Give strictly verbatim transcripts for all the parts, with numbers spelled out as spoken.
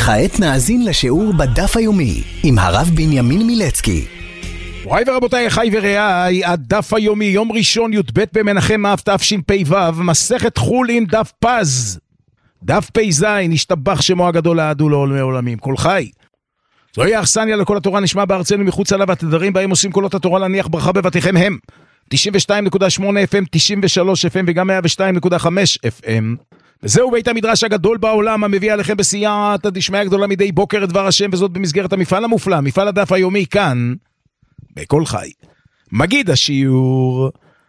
וכעת נאזין לשיעור בדף היומי עם הרב בנימין מילצקי. מוריי ורבותיי, חי ורעי, הדף היומי, יום ראשון י"ב במנחם אב תשפ"ו, מסכת חולין, דף פז, דף פ"ז, נשתבח שמו הגדול לעד ולעולמי עולמים. כל חי. זוהי האכסניה לכל התורה נשמע בארצנו מחוץ עליו, התדרים בהם עושים קולות התורה להניח ברכה בבתיכם הם תשעים ושתיים נקודה שמונה אף אם, תשעים ושלוש אף אם וגם מאה ושתיים נקודה חמש אף אם. וזהו בית המדרש הגדול בעולם המביא עליכם בסייעתא דשמיא הגדולה מדי בוקר את דבר השם, וזאת במסגרת המפעל המופלא, מפעל הדף היומי כאן בכל חי. מגיד השיעור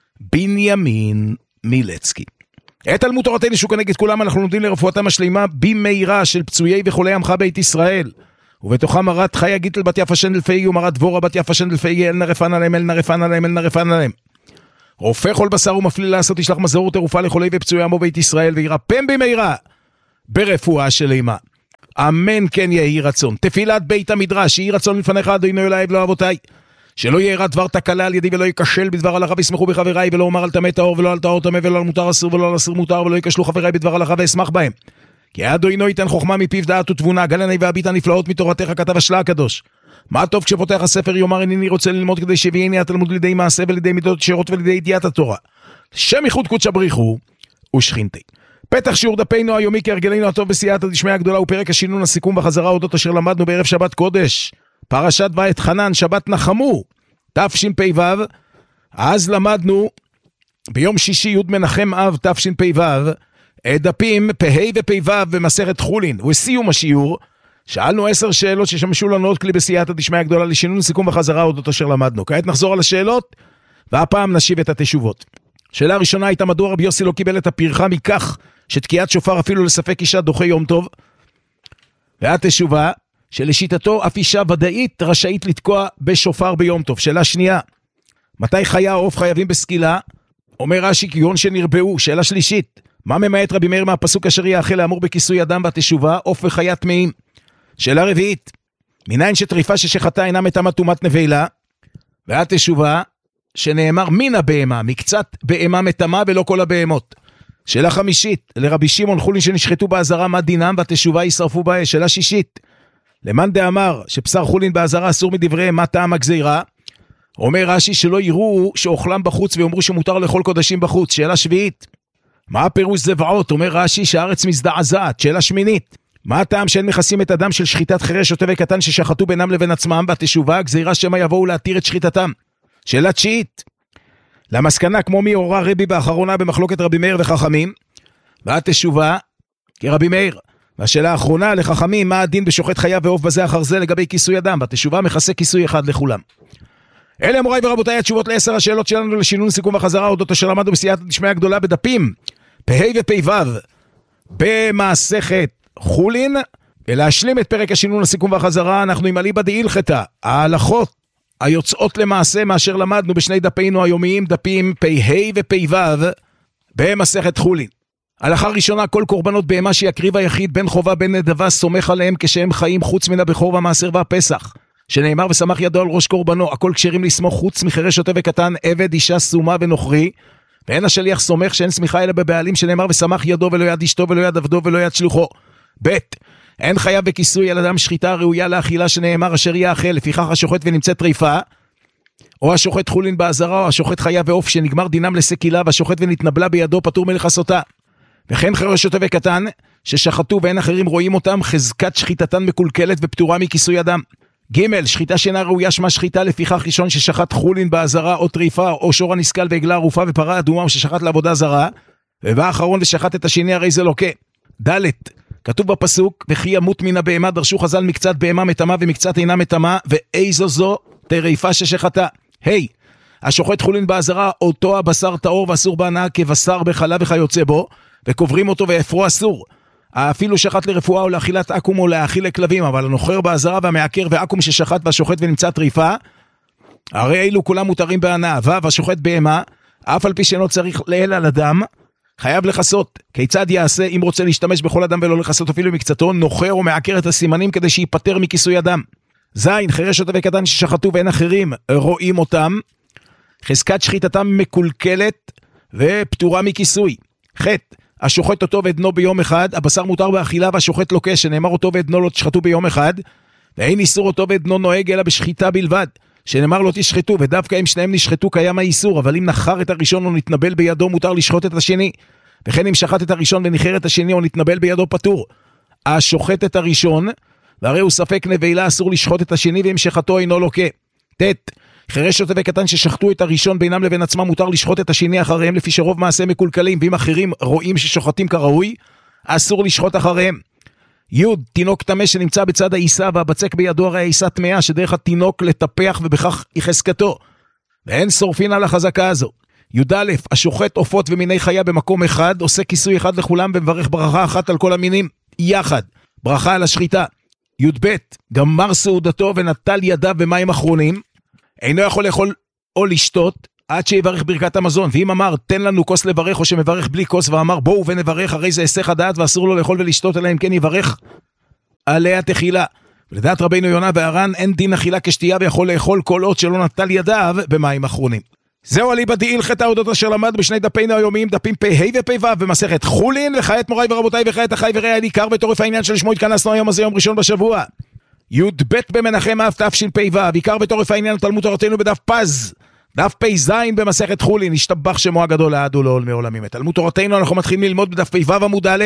בנימין מילצקי. את תלמוד תורתנו שהוא כנגד כולם אנחנו לומדים לרפואתם השלימה במהרה של פצועי וחולי עמך בית ישראל, ובתוכם מרת חיה גיטל בת יפה שנדל פייגי ומרת דבורה בת יפה שנדל פייגי, אל נרפן עליהם, אל נרפן עליהם, אל נרפן עליהם. רופא כל בשר ומפליל לעשות, ישלח מזור ותרופה לחולי ופצועי עמו בית ישראל, וירפם במהרה ברפואה שלמה. אמן כן יהי רצון. תפילת בית המדרש, יהי רצון לפניך אדוני אלוהי ולא אבותיי, שלא יארע דבר תקלה על ידי ולא ייכשל בדבר הלכה וישמחו בחבריי, ולא אומר על טמא טהור ולא על טהור טמא, ולא על מותר אסור ולא על אסור מותר, ולא ייכשלו חבריי בדבר הלכה ואשמח בהם. כי אדוני ייתן חוכמה מפיו דעת ותבונה, גלני והביט הנפלאות מתורתך כתב השלה הקדוש. מה טוב כשפותח הספר יאמר הנני רוצה ללמוד כדי שיביאני התלמוד לידי מעשה ולידי מידות שירות ולידי ידיעת התורה. שם ייחוד קודש בריחו ושכינתי. פתח שיעור דפנו היומי כהרגלנו הטוב בסייעתא דשמיא הגדולה, ופרק השינון הסיכום בחזרה אודות אשר למדנו בערב שבת קודש, פרשת ואת חנן, שבת נחמו, תשפ"ו. אז למדנו ביום שישי י' מנחם אב תשפ"ו דפים פ"ה ופ"ו במסכת חולין, וסיום השיעור שאלנו עשר שאלות ששמשו לנו עוד כלי בסייעתא דשמיא הגדולה לשינון סיכום בחזרה אודות אשר למדנו. כעת נחזור על השאלות והפעם נשיב את התשובות. שאלה ראשונה הייתה מדוע רבי יוסי לא קיבל את הפרחה מכך שתקיעת שופר אפילו לספק אישה דוחה יום טוב, והתשובה שלשיטתו אף אישה ודאית רשאית לתקוע בשופר ביום טוב. שאלה שנייה, מתי חיה או עוף חייבים בסקילה? אומר רש"י כגון שנרבעו. שאלה שלישית, מה ממעט רבי מאיר מהפסוק אשר יאכל לאמור בכיסוי אדם? והתשובה עוף וחיה טמאים. שאלה רביעית, מניין שטריפה ששחטה אינה מטמאת טומאת נבלה? והתשובה שנאמר מן הבהמה, מקצת בהמה מטמאה ולא כל הבהמות. שאלה חמישית, לרבי שמעון חולין שנשחטו באזהרה מה דינם? והתשובה ישרפו באש. שאלה שישית, למאן דאמר שבשר חולין באזהרה אסור מדבריהם, מה טעם הגזירה? אומר רש"י שלא יראו שאוכלם בחוץ ואומרו שמותר לאכול קודשים בחוץ. שאלה שביעית, מה הפירוש זבעות? אומר רש"י שהארץ מזדעזעת. שאלה שמינית, מה הטעם שאין מכסים את הדם של שחיטת חירש או תבן קטן ששחטו בינם לבין עצמם? והתשובה גזירה שמא יבואו להתיר את שחיטתם. שאלה תשיעית, למסקנה כמו מי הורה רבי באחרונה במחלוקת רבי מאיר וחכמים? והתשובה כרבי מאיר. והשאלה האחרונה לחכמים, מה הדין בשוחט חיה ועוף בזה אחר זה לגבי כיסוי אדם? והתשובה מכסה כיסוי אחד לכולם. אלה מוריי ורבותיי התשובות לעשר השאלות שלנו לשינון סיכום החזרה אודות אשר למדנו בסייעתא דשמיא הגדולה בדפים פ"ה ופ"ו במסכת חולין. ולהשלים את פרק השינון הסיכום והחזרה אנחנו עם אליבא דהילכתא, ההלכות היוצאות למעשה מאשר למדנו בשני דפינו היומיים, דפים פ"ה ופ"ו במסכת חולין. הלכה ראשונה, כל קורבנות בהמה שיקריב היחיד בין חובה בין נדבה סומך עליהם כשהם חיים חוץ מן הבכור והמעשר והפסח, שנאמר ושמח ידו על ראש קורבנו, הכל כשרים לסמוך חוץ מחירש שוטה וקטן, עבד, אישה, סומה ונוכרי, ואין השליח סומך שאין סמיכה אלא בבעלים, שנאמר ושמח ידו ולא יד אשתו ולא יד עבדו ולא יד שלוחו. ב' אין חייב בכיסוי על אדם שחיטה ראויה לאכילה, שנאמר אשר יאכל, לפיכך השוחט ונמצאת טריפה, או השוחט חולין באזהרה, או השוחט חיה ועוף שנגמר דינם לסקילה, והשוחט ונתנבלה בידו פטור מלכסותה. וכן חירש שוטה וקטן ששחטו ואין אחרים רואים אותם, חזקת שחיטתן מקולקלת ופטורה מכיסוי אדם. ג' שחיטה שאינה ראויה שמה שחיטה, לפיכך ראשון ששחט חולין באזהרה או טריפה או שור הנסקל ועגלה ערופה ופרה אדומה ששחט לעבודה זרה, ובא האחרון ושחט את השני הרי זה לוקה. ד' כתוב בפסוק וכי ימות מן הבהמה, דרשו חז"ל מקצת בהמה מטמאה ומקצת אינה מטמאה, ואיזו זו טריפה ששחטה. ה' השוחט חולין באזהרה אותו הבשר טהור ואסור בהנאה כבשר בחלה וכיוצא בו, וקוברים אותו ואפרו אסור. אפילו שחט לרפואה או לאכילת אקום או להאכיל לכלבים, אבל הנוחר באזהרה והמעקר ואקום ששחט והשוחט ונמצא טריפה, הרי אלו כולם מותרים בהנאה. ו' השוחט בהמה, אף על פי שאינו צריך לאל על אדם, חייב לחסות. כיצד יעשה אם רוצה להשתמש בכל אדם ולא לחסות אפילו מקצתו? נוחר או מעקר את הסימנים כדי שיפטר מכיסוי אדם. ז' חירש שוטה וקטן ששחטו ואין אחרים רואים אותם, חזקת שחיטתם מקולקלת ופטורה מכיסוי. ח' השוחט אותו ועדנו ביום אחד, הבשר מותר באכילה והשוחט לוקה, שנאמר אותו ועדנו לא תשחטו ביום אחד, ואין איסור אותו ועדנו נוהג אלא בשחיטה בלבד, שנאמר לא תשחטו, ודווקא אם שניהם נשחטו קיים האיסור, אבל אם נחר את הראשון או נתנבל בידו מותר לשחוט את השני, וכן אם שחט את הראשון וניחר את השני או נתנבל בידו פטור. השוחט את הראשון, והרי הוא ספק נבלה אסור לשחוט את השני, ואם שחטו אינו לוקה. תת, חירש שוטה וקטן ששחטו את הראשון בינם לבין עצמם מותר לשחוט את השני אחריהם, לפי שרוב מעשה מקולקלים, ואם אחרים רואים ששוחטים כראוי, אסור לשחוט אחריהם. יוד, תינוק תמה שנמצא בצד העיסה והבצק בידו, הרי העיסה תמאה שדרך התינוק לטפח ובכך היא חזקתו, ואין שורפין על החזקה הזו. יוד א', השוחט עופות ומיני חיה במקום אחד, עושה כיסוי אחד לכולם ומברך ברכה אחת על כל המינים, יחד, ברכה על השחיטה. יוד ב', גמר סעודתו ונטל ידיו במים אחרונים, אינו יכול לאכול או לשתות עד שיברך ברכת המזון, ואם אמר תן לנו כוס לברך או שמברך בלי כוס ואמר בואו ונברך, הרי זה היסח הדעת ואסור לו לאכול ולשתות אלא אם כן יברך עליה תחילה. ולדעת רבינו יונה והר"ן אין דין אכילה כשתייה ויכול לאכול כל עוד שלא נטל ידיו במים אחרונים. זהו אליבא דהילכתא אודות אשר למד בשני דפינו היומיים, דפים פ"ה ופ"ו במסכת חולין. וכעת מוריי ורבותיי וכעת אחיי ורעיי, עיקר ותורף העניין שלשמו התכנסנו היום הזה, יום ראשון בשבוע, י"ב במנחם אב תשפ"ו, עיקר ותורף העניין תלמוד תורתנו בדף פז, דף פ"ז במסכת חולין, השתבח שמו הגדול לעד ולעולמי עולמים. תלמוד תורתנו אנחנו מתחילים ללמוד בדף פ"ו עמוד א',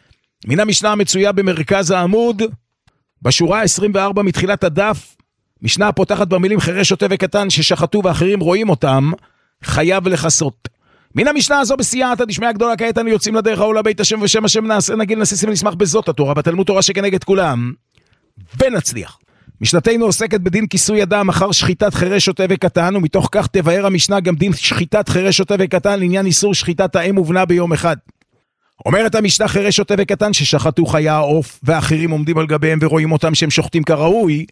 מן המשנה המצויה במרכז העמוד, בשורה עשרים וארבע מתחילת הדף, משנה הפותחת במילים חירש שוטה וקטן ששחטו ואחרים רואים אותם, חייב לחסות. מן המשנה הזו בסייעתא דשמיא הגדולה, כעת אנו יוצאים לדרך העולה בית השם ושם השם נעשה נגיל נסיסים ונשמח בזאת התורה בתלמוד תורה שכנגד כולם, ונצליח. משנתנו עוסקת בדין כיסוי אדם אחר שחיטת חירש שוטה וקטן, ומתוך כך תבאר המשנה גם דין שחיטת חירש שוטה וקטן לעניין איסור שחיטת האם ובנה ביום אחד. אומרת המשנה חירש שוטה וקטן ששחטו חיה עוף ואחרים עומדים על גביהם ורואים אותם שהם שוחטים כראוי,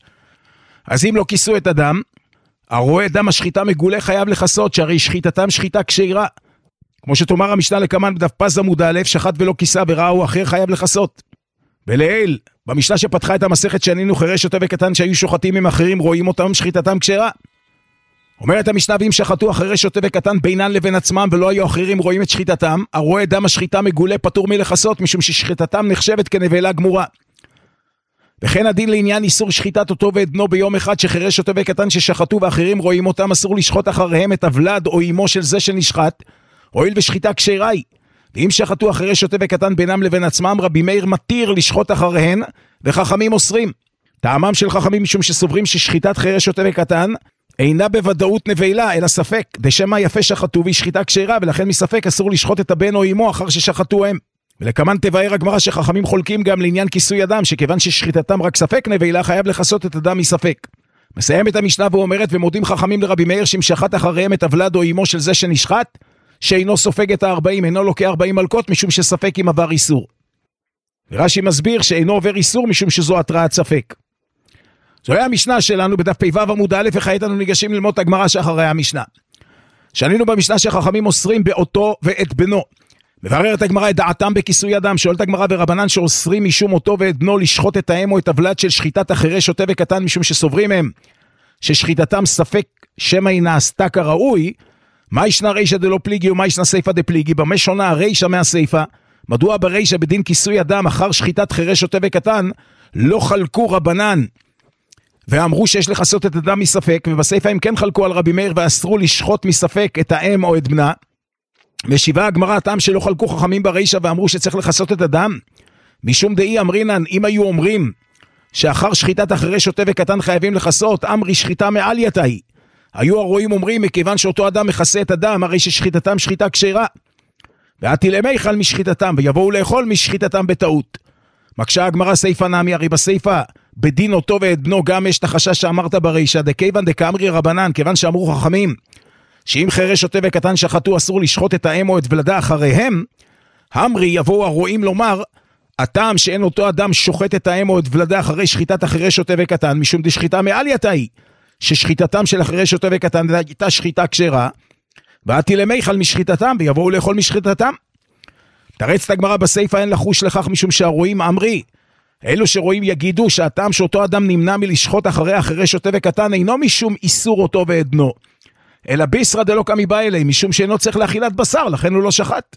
אז אם לא כיסו את הדם, הרואה דם השחיטה מגולה חייב לחסות, שהרי שחיטתם שחיטה כשרה. כמו שתאמר המשנה לקמן בדף פז עמוד א', שחט ולא כיסה וראהו אחר חייב לחסות. ולעיל, במשנה שפתחה את המסכת שענינו חירש שוטה וקטן שהיו שוחטים עם אחרים רואים אותם שחיטתם כשרה. אומרת המשנה ואם שחטו חירש שוטה וקטן בינן לבין עצמם ולא היו אחרים רואים את שחיטתם, הרואה דם השחיטה מגולה פטור מלחסות, משום ששחיטתם נחשבת כנבלה גמורה. וכן הדין לעניין איסור שחיטת אותו ועדנו ביום אחד, שחירש שוטה וקטן ששחטו ואחרים רואים אותם אסור לשחוט אחריהם את הוולד או אמו של זה שנשחט, הואיל ושחיטה כשרה היא. ואם שחטו אחרי שוטה וקטן בינם לבין עצמם, רבי מאיר מתיר לשחוט אחריהן, וחכמים אוסרים. טעמם של חכמים משום שסוברים ששחיטת חירש שוטה וקטן אינה בוודאות נבלה, אלא ספק, דשמא יפה שחטו והיא שחיטה כשרה, ולכן מספק אסור לשחוט את הבן או אמו אחר ששחטו הם. ולכמן תבאר הגמרא שחכמים חולקים גם לעניין כיסוי אדם, שכיוון ששחיטתם רק ספק נבלה, חייב לחסות את הדם מספק. מסיים את המשנה ואומרת, ומודים חכמים לרבי מאיר שאם שחט אחריהם את הוולד או אמו של זה שנשחט, שאינו סופג את הארבעים, אינו לוקח ארבעים מלכות, משום שספק אם עבר איסור. ורש"י מסביר שאינו עובר איסור, משום שזו התראת ספק. זו היה המשנה שלנו בדף פ"ו עמוד א', וכעת אנו ניגשים ללמוד את הגמרא שאחרי המשנה. שענינו במשנה שחכמים אוסרים באותו ואת בנו. מבררת הגמרא את דעתם בכיסוי אדם, שואלת הגמרא ורבנן שאוסרים משום אותו ואת בנו לשחוט את האם או את הוולד של שחיטת החירש שוטה וקטן, משום שסוברים הם ששחיטתם ספק שמא היא נעשתה כראוי. מה ישנה רישא דלא פליגי ומה ישנה סיפא דפליגי? במה שונה הרישא מהסיפא? מדוע ברישא בדין כיסוי אדם אחר שחיטת חירש שוטה וקטן לא חלקו רבנן ואמרו שיש לחסות את הדם מספק, ובסיפא הם כן חלקו על רבי מאיר ואסרו לשחוט מספק את האם או את בנה? משיבה הגמרא הטעם שלא חלקו חכמים ברישא ואמרו שצריך לחסות את הדם, משום דאי אמרינן, אם היו אומרים שאחר שחיטת החירש שוטה וקטן חייבים לחסות, אמרי שחיטה מעל יתאי, היו הרואים אומרים מכיוון שאותו אדם מכסה את הדם, הרי ששחיטתם שחיטה כשרה, והתילמי חל משחיטתם ויבואו לאכול משחיטתם בטעות. מקשה הגמרא סיפא נמי, הרי בסיפא בדין אותו ואת בנו גם יש את החשש שאמרת ברישא, דכיוון דקאמרי רבנן, כיוון שאמרו חכמים שאם חירש שוטה וקטן שחטו אסור לשחוט את האם או את ולדה אחריהם, המרי יבואו הרואים לומר הטעם שאין אותו אדם שוחט את האם או את ולדה אחרי שחיטת החירש שוטה וקטן, משום דשחיטה מעל יתאי, ששחיטתם של החירש שוטה וקטן הייתה שחיטה כשרה, והתילמי חל משחיטתם ויבואו לאכול משחיטתם. תרץ את הגמרא בסיפא אין לחוש לכך, משום שהרואים אמרי, אלו שרואים יגידו שהטעם שאותו אדם נמנע מלשחוט אחרי החירש שוטה וקטן אינו משום איסור אותו ועדנו, אלא ביסרא דלא קמי בא אלי, משום שאינו צריך לאכילת בשר, לכן הוא לא שחט.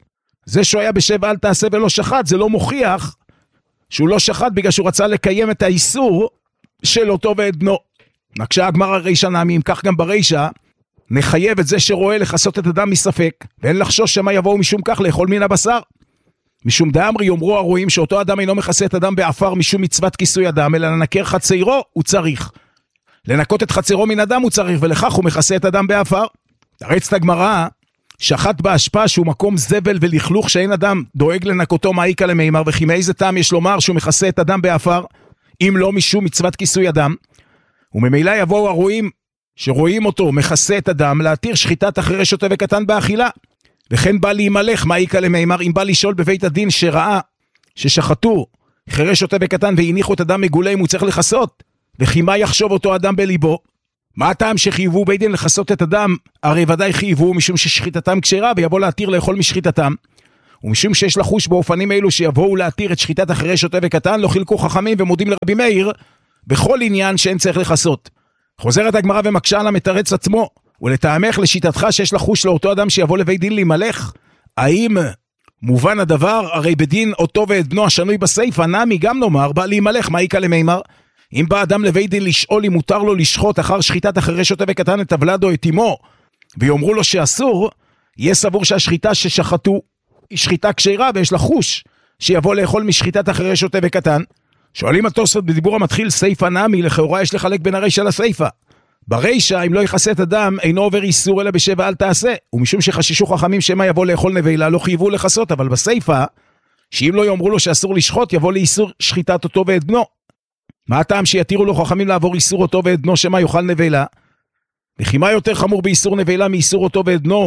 זה שהוא היה בשבע אל תעשה ולא שחט, זה לא מוכיח שהוא לא שחט בגלל שהוא רצה לקיים את האיסור של אותו ואת בנו. נקשה הגמרא רישא נמי, אם כך גם ברישא, נחייב את זה שרואה לחסות את אדם מספק, ואין לחשוש שמה יבואו משום כך לאכול מן הבשר. משום דאמרי יאמרו הרואים שאותו אדם אינו מכסה את אדם באפר משום מצוות כיסוי אדם, אלא לנקר חצרו הוא צריך. לנקות את חצרו מן אדם הוא צריך, ולכך הוא מכסה את אדם באפר. תרץ את הגמרא, שחט באשפה שהוא מקום זבל ולכלוך שאין אדם דואג לנקותו מעיקה למימר, וכי מאיזה טעם יש לומר שהוא מכסה את אדם באפר, אם לא משום מצוות כיסוי אדם. וממילא יבואו הרואים שרואים אותו מכסה את אדם להתיר שחיטת אחרי שוטה וקטן באכילה. וכן בא להימלך מעיקה למימר, אם בא לשאול בבית הדין שראה ששחטו אחרי שוטה וקטן והניחו את אדם מגולה אם הוא צריך לחסות, וכי מה יחשוב אותו אדם בליבו? מה הטעם שחייבו בית דין לחסות את אדם? הרי ודאי חייבו משום ששחיטתם כשרה ויבוא להתיר לאכול משחיטתם, ומשום שיש לחוש באופנים אלו שיבואו להתיר את שחיטת אחרי שוטה וקטן, לא חילקו חכמים ומודים לרבי מאיר בכל עניין שאין צריך לחסות. חוזרת הגמרא ומקשה על המתרץ עצמו, ולטעמך לשיטתך שיש לחוש לאותו אדם שיבוא לבית דין להימלך, האם מובן הדבר? הרי בדין אותו ואת בנו השנוי בסייפה, נמי גם נאמר בא להימלך מעיקה למימר. אם בא אדם לבית דין לשאול אם מותר לו לשחוט אחר שחיטת אחרי שוטה וקטן את הוולד או את אמו, ויאמרו לו שאסור, יהיה סבור שהשחיטה ששחטו היא שחיטה כשרה, ויש לחוש שיבוא לאכול משחיטת אחרי שוטה וקטן. שואלים התוספות בדיבור המתחיל סייפה נמי, לכאורה יש לחלק בין הרישא לסייפה. ברישא אם לא יכסה את אדם אינו עובר איסור אלא בשבע אל תעשה, ומשום שחששו חכמים שמה יבוא לאכול נבלה לא חייבו לחסות, אבל בסייפה שאם לא יאמרו לו שאסור לשחוט יבוא לאיסור שחיטת אותו ואת בנו. מה הטעם שיתירו לו חכמים לעבור איסור אותו ואת בנו שמה יאכל נבלה? וכי מה יותר חמור באיסור נבלה מאיסור אותו ואת בנו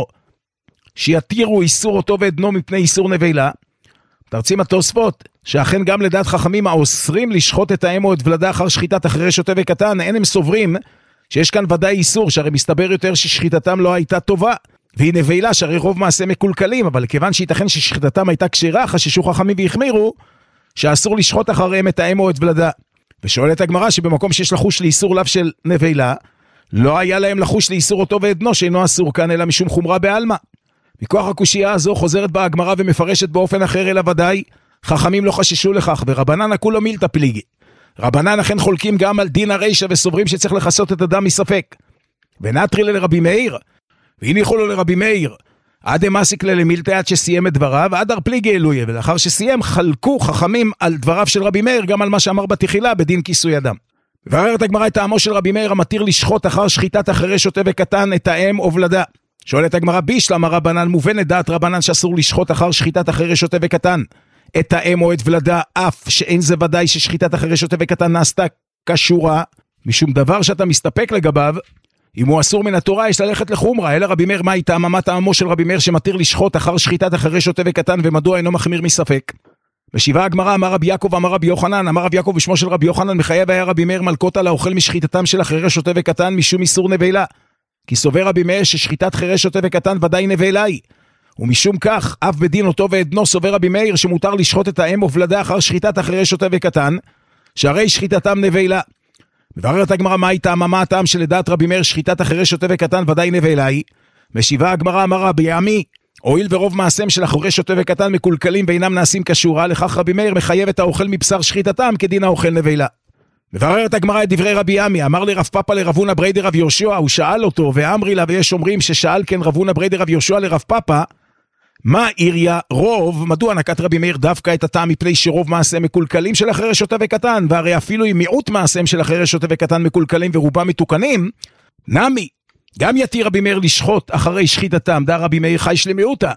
שיתירו איסור אותו ואת בנו מפני איסור נבלה? תרצים התוספות שאכן גם לדעת חכמים האוסרים לשחוט את האם או את ולדה אחר שחיטת אחרי שוטה וקטן, אין הם סוברים שיש כאן ודאי איסור, שהרי מסתבר יותר ששחיטתם לא הייתה טובה, והיא נבלה שהרי רוב מעשה מקולקלים, אבל כיוון שייתכן ששחיטתם הייתה כשרה, חששו חכמים והחמירו שאסור לשחוט אחריהם את האם או את ולדה. ושואלת הגמרא שבמקום שיש לחוש לאיסור לאו של נבלה, לא היה להם לחוש לאיסור אותו ואת בנו שאינו אסור כאן אלא משום חומרה בעלמא. מכוח הקושייה הזו חוזרת בה הגמרא ומפרשת באופן אחר אלא ודאי, חכמים לא חששו לכך, ורבנן הכולו מילתא פליגי. רבנן אכן חולקים גם על דין הרישא וסוברים שצריך לחסות את אדם מספק. ונטרי לרבי מאיר, והניחו לו לרבי מאיר, עד אמסיק למילתא עד שסיים את דבריו, עד ארפליגי אלויה, ולאחר שסיים חלקו חכמים על דבריו של רבי מאיר גם על מה שאמר בתחילה בדין כיסוי אדם. ובררת הגמרא את טעמו של רבי מאיר המתיר לשחוט אחר שחיטת אחרי שוטה וקטן את האם או ולדה. שואלת הגמרא בישלמה רבנן, מובנת דעת רבנן שאסור לשחוט אחר שחיטת אחרי שוטה וקטן את האם או את ולדה, אף שאין זה ודאי ששחיטת אחרי שוטה וקטן נעשתה כשורה, משום דבר שאתה מסתפק לגביו, אם הוא אסור מן התורה יש ללכת לחומרה. אלא רבי מאיר מה איתם? מה טעמו של רבי מאיר שמתיר לשחוט אחר שחיטת אחרי שוטה וקטן, ומדוע אינו מחמיר מספק? בשבעה הגמרא אמר רבי יעקב אמר רבי יוחנן, אמר רבי יעקב בשמו של רבי יוחנן, מחייב היה רבי מאיר מלקות על האוכל משחיטתם של אחרי שוטה וקטן משום איסור נבלה, כי סובר רבי מאיר ששחיטת אחרי שוטה וקטן ודאי נבלה היא, ומשום כך אף בדין אותו ואת בנו סובר רבי מאיר שמותר לשחוט את האם או ולדה אחר שחיטת אחרי שוטה וקטן, שהרי שחיטתם נבלה. מבררת הגמרא מה איתם? מה הטעם שלדעת רבי מאיר שחיטת אחרי שוטה וקטן ודאי נבלה היא? משיבה הגמרא אמר רבי עמי, הואיל ורוב מעשיהם של אחרי שוטה וקטן מקולקלים ואינם נעשים כשורה, לכך רבי מאיר מחייב את האוכל מבשר שחיטתם כדין האוכל נבלה. מבררת הגמרא את דברי רבי עמי, אמר לי רב פאפא לרב הונא בריידי רב יהושע, הוא שאל אותו ואמרי לה, ויש אומרים ששאל כן רב הונא בריידי רב יהושע לרב פאפא, מה עיריה רוב, מדוע נקט רבי מאיר דווקא את הטעם מפני שרוב מעשיהם מקולקלים של אחרי שוטה וקטן, והרי אפילו אם מיעוט מעשיהם של אחרי שוטה וקטן מקולקלים ורובם מתוקנים, נמי, גם יתיר רבי מאיר לשחוט אחרי שחיטתם, דא רבי מאיר חי שלמיעוטה,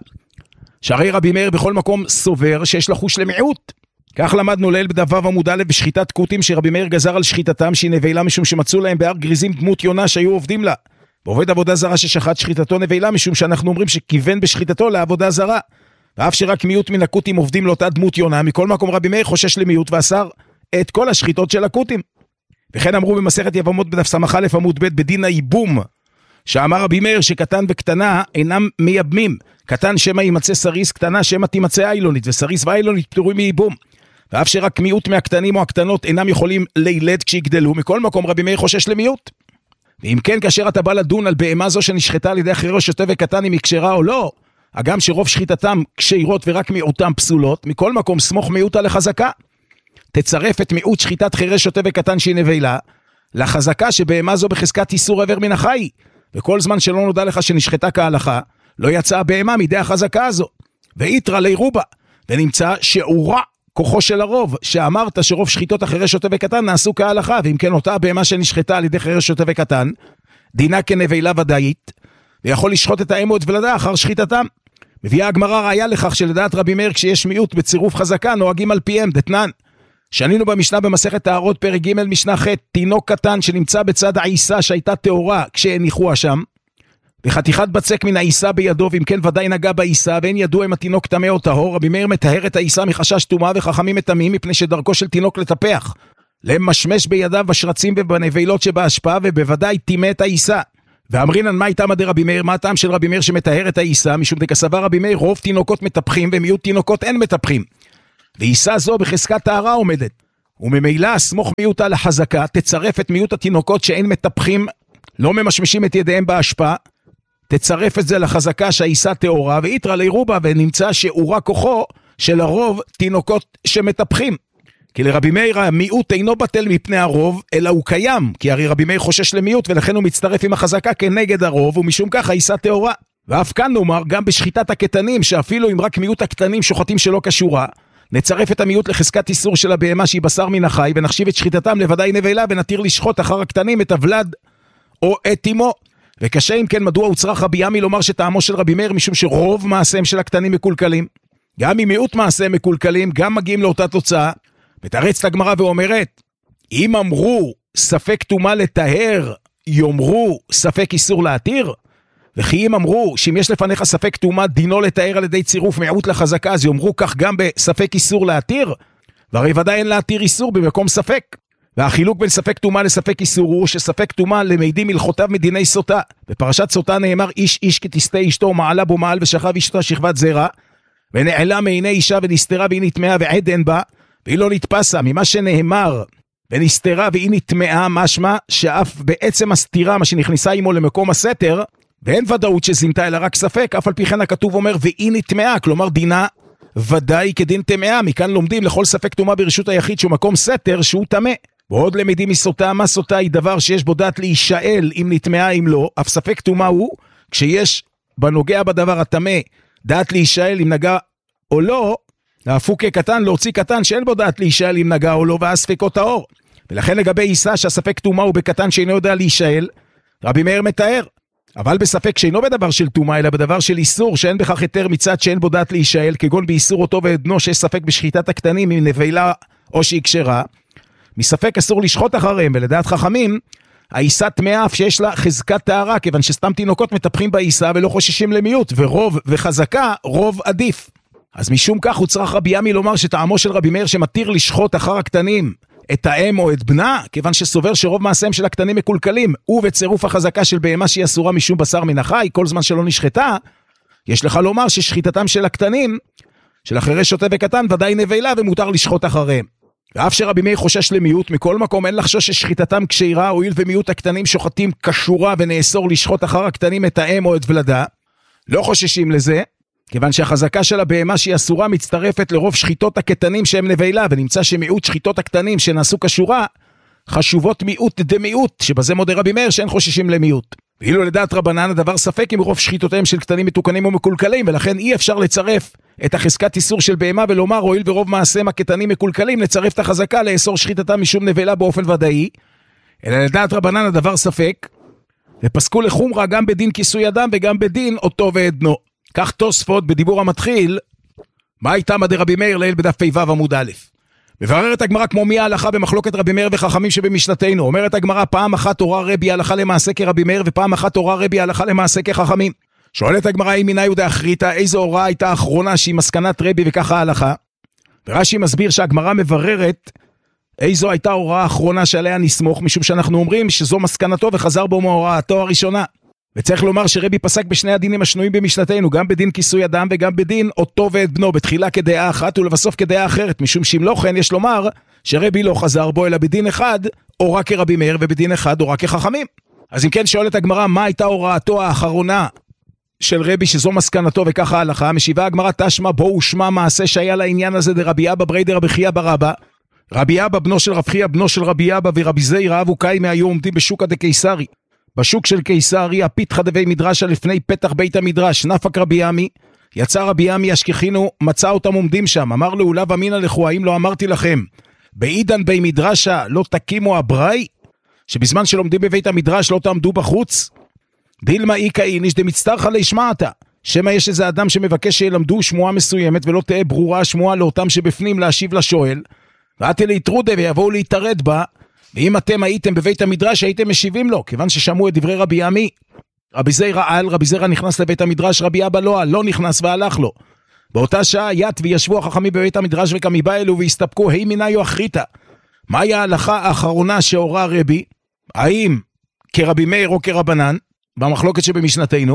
שהרי רבי מאיר בכל מקום סובר שיש לחוש למיעוט. כך למדנו ליל בדף עמוד א' בשחיטת קוטים שרבי מאיר גזר על שחיטתם שהיא נבלה משום שמצאו להם בהר גריזים דמות יונה שהיו עובדים לה, ועובד עבודה זרה ששחט שחיטתו נבלה משום שאנחנו אומרים שכיוון בשחיטתו לעבודה זרה, ואף שרק מיעוט מן הקוטים עובדים לאותה דמות יונה, מכל מקום רבי מאיר חושש למיעוט ואסר את כל השחיטות של הקוטים. וכן אמרו במסכת יבמות בדף סמך א' עמוד ב' בדין הייבום, שאמר רבי מאיר שקטן וקטנה אינם מייבמים, קטן שמא יימצא סריס, קטנה שמא תימצא איילונית, וסריס ואיילונית פטורים מייבום. ואף שרק מיעוט מהקטנים או הקטנות אינם יכולים לילד כשיגדלו, מכל מקום רבי מאיר חושש למיעוט. ואם כן, כאשר אתה בא לדון על בהמה זו שנשחטה על ידי אחרי שוטה וקטן אם היא כשרה או לא, הגם שרוב שחיטתם כשירות ורק מיעוטם פסולות, מכל מקום סמוך מיעוטה לחזקה. תצרף את מיעוט שחיטת חירש שוטה וקטן שהיא נבלה, לחזקה שבהמה זו בחזקת איסור עבר מן החי, וכל זמן שלא נודע לך שנשחטה כהלכה, לא יצאה הבהמה מידי החזקה הזו. ויתרה לי רובה, ונמצא שאורה כוחו של הרוב, שאמרת שרוב שחיטות החירש שוטה וקטן נעשו כהלכה, ואם כן אותה הבהמה שנשחטה על ידי חירש שוטה וקטן, דינה כנבלה ודאית, ויכול לשחוט את האם ואת ולדה אחר שחיטתם. מביאה הגמרא ראיה לכך שלדעת רבי מאיר כשיש מיעוט בצירוף חזקה נוהגים על פיהם, דתנן. שנינו במשנה במסכת טהרות פרק ג' משנה ח', תינוק קטן שנמצא בצד העיסה שהייתה טהורה כשהניחוה שם, וחתיכת בצק מן העיסה בידו, ואם כן ודאי נגע בעיסה, ואין ידוע אם התינוק טמא או טהור, רבי מאיר מטהר את העיסה מחשש טומאה, וחכמים מטמאים מפני שדרכו של תינוק לטפח, למשמש בידיו בשרצים ובנבלות שבהשפעה, ובוודאי טימא את העיסה. ואמרינן מה איתם עדי רבי מאיר? מה הטעם של רבי מאיר שמטהר את העיסה? משום דקסבר רבי מאיר רוב תינוקות מטפחים ומיעוט תינוקות אין מטפחים, ועיסה זו בחזקת טהרה עומדת, וממילא סמוך מיעוטה לחזקה, תצרף את מיעוט התינוקות שאין מטפחים, לא ממשמשים את ידיהם בהשפעה, תצרף את זה לחזקה שהעיסה טהורה, ויתרה לי רובה, ונמצא שאורה כוחו של הרוב תינוקות שמטפחים. כי לרבי מאיר המיעוט אינו בטל מפני הרוב, אלא הוא קיים, כי הרי רבי מאיר חושש למיעוט, ולכן הוא מצטרף עם החזקה כנגד הרוב, ומשום כך העיסה טהורה. ואף כאן נאמר, גם בשחיטת הקטנים, שאפילו אם רק מיעוט הקטנים שוחטים שלא קשורה, נצרף את המיעוט לחזקת איסור של הבהמה שהיא בשר מן החי, ונחשיב את שחיטתם לוודאי נבלה, ונתיר לשחוט אחר הקטנים את הוולד או את אמו. וקשה אם כן מדוע הוצרך רבי ימי לומר שטעמו של רבי מאיר, משום שרוב מעשיהם של הקטנים מקולקלים. גם אם מיעוט מעשיהם מקולקלים, גם מגיעים לאותה תוצאה. ותרץ הגמרא ואומרת, אם אמרו ספק טומאה לטהר, יאמרו ספק איסור להתיר, וכי אם אמרו שאם יש לפניך ספק טומאה דינו לטהר על ידי צירוף מיעוט לחזקה, אז יאמרו כך גם בספק איסור להתיר, והרי ודאי אין להתיר איסור במקום ספק. והחילוק בין ספק טומאה לספק איסור הוא שספק טומאה למדים הלכותיו מדיני סוטה. בפרשת סוטה נאמר איש איש כתסתה אשתו, מעלה בו מעל ושכב אשתו שכבת זרע, ונעלה מעיני אישה ונסתרה והיא נטמעה ועד אין בה, והיא לא נתפסה. ממה שנאמר ונסתרה והיא נטמעה, משמע שאף בעצם הסתירה מה שנכנסה עמו למקום הסתר, ואין ודאות שזינתה אלא רק ספק, אף על פי כן הכתוב אומר והיא נטמעה, כלומר דינה ודאי כדין טמאה. מכאן לומדים לכל ספק טומאה ברשות היחיד שהוא מקום סתר שהוא טמא. ועוד למדים מסוטה, מה סוטה היא דבר שיש בו דעת להישאל אם נטמעה אם לא, אף ספק טומאה הוא כשיש בנוגע בדבר הטמא דעת להישאל אם נגע או לא, להפוק קטן להוציא קטן שאין בו דעת להישאל אם נגע או לא, ואז ספקות האור. ולכן לגבי עיסה שהספק טומאה הוא בקטן שאינו יודע להישאל, רבי מאיר מתאר. אבל בספק שאינו בדבר של טומאה אלא בדבר של איסור שאין בכך היתר מצד שאין בו דעת להישאל, כגון באיסור אותו ועדנו שיש ספק בשחיטת הקטנים עם נבלה או שהיא קשרה, מספק אסור לשחוט אחריהם. ולדעת חכמים העיסה טמאה אף שיש לה חזקת טהרה, כיוון שסתם תינוקות מטפחים בעיסה ולא חוששים למיעוט, ורוב וחזקה רוב עדיף. אז משום כך הוא צריך רבי ימי לומר שטעמו של רבי מאיר שמתיר לשחוט אחר הקטנים את האם או את בנה, כיוון שסובר שרוב מעשיהם של הקטנים מקולקלים, ובצירוף החזקה של בהמה שהיא אסורה משום בשר מן החי, כל זמן שלא נשחטה, יש לך לומר ששחיטתם של הקטנים, של החירש שוטה וקטן, ודאי נבלה ומותר לשחוט אחריהם. ואף שרבי מאיר חושש למיעוט, מכל מקום אין לחשוש ששחיטתם כשירה, הואיל ומיעוט הקטנים שוחטים קשורה ונאסור לשחוט אחר הקטנים את האם או את ולדה, לא חוששים לזה, כיוון שהחזקה של הבהמה שהיא אסורה מצטרפת לרוב שחיטות הקטנים שהם נבלה, ונמצא שמיעוט שחיטות הקטנים שנעשו קשורה, חשובות מיעוט דמיעוט, שבזה מודה רבי מאיר שאין חוששים למיעוט. ואילו לדעת רבנן הדבר ספק עם רוב שחיטותיהם של קטנים מתוקנים ומקולקלים, ולכן אי אפשר לצרף את החזקת איסור של בהמה ולומר הואיל ורוב מעשיהם הקטנים מקולקלים, לצרף את החזקה לאסור שחיטתם משום נבלה באופן ודאי, אלא לדעת רבנן הדבר ספק, ופסקו לחומרה גם בדין כיסוי אדם וגם בדין אותו ועדנו. כך תוספות בדיבור המתחיל, מה הייתה מדי רבי מאיר ליל בדף פ"ו עמוד א'. מבררת הגמרא כמו מי ההלכה במחלוקת רבי מאיר וחכמים שבמשנתנו. אומרת הגמרא פעם אחת הורה רבי הלכה למעשה כרבי מאיר, ופעם אחת הורה רבי הלכה למעשה כחכמים. שואלת הגמרא אם מינה יהודה אחריתה, איזו הוראה הייתה האחרונה שהיא מסקנת רבי וככה ההלכה. ורש"י מסביר שהגמרא מבררת איזו הייתה הוראה האחרונה שעליה נסמוך, משום שאנחנו אומרים שזו מסקנתו וחזר בו מהוראתו הראשונה. וצריך לומר שרבי פסק בשני הדינים השנויים במשנתנו, גם בדין כיסוי אדם וגם בדין אותו ואת בנו, בתחילה כדעה אחת ולבסוף כדעה אחרת, משום שאם לא כן יש לומר שרבי לא חזר בו אלא בדין אחד או רק כרבי מאיר ובדין אחד או רק כחכמים. אז אם כן שואלת הגמרא מה הייתה הוראתו האחרונה של רבי שזו מסקנתו וככה ההלכה, משיבה הגמרא תשמע בו ושמע מעשה שהיה לעניין הזה דרבי אבא ברי דרבי חייא בר אבא. רבי אבא בנו של רב חייא בנו של רבי אבא ורבי זיירא אבו קיימא היו עומדים בשוקא דקיסרי. בשוק של קיסרי הפיתחא דבי מדרשה לפני פתח בית המדרש, נפק רבי עמי, יצא רבי עמי השכיחינו, מצא אותם עומדים שם, אמר לו לאו אמינא לכו, האם לא אמרתי לכם בעידן בי מדרשה לא תקימו הבראי, שבזמן שלומדים בבית המדרש לא תעמדו בחוץ? דילמה איקא איניש דמצטרחא לישמעתא, שמא יש איזה אדם שמבקש שילמדו שמועה מסוימת ולא תהיה ברורה השמועה לאותם שבפנים להשיב לשואל, ואתי להתרודה ויבואו להתערד בה, ואם אתם הייתם בבית המדרש הייתם משיבים לו, כיוון ששמעו את דברי רבי עמי. רבי זיירא על, רבי זיירא נכנס לבית המדרש, רבי אבא לא על, לא נכנס והלך לו. באותה שעה ית וישבו החכמים בבית המדרש וקמיבה אלו והסתפקו, היי מיניו אחריתא. מהי ההלכה האחרונה שהורה רבי? האם כרבי מאיר או כרבנן? במחלוקת שבמשנתנו.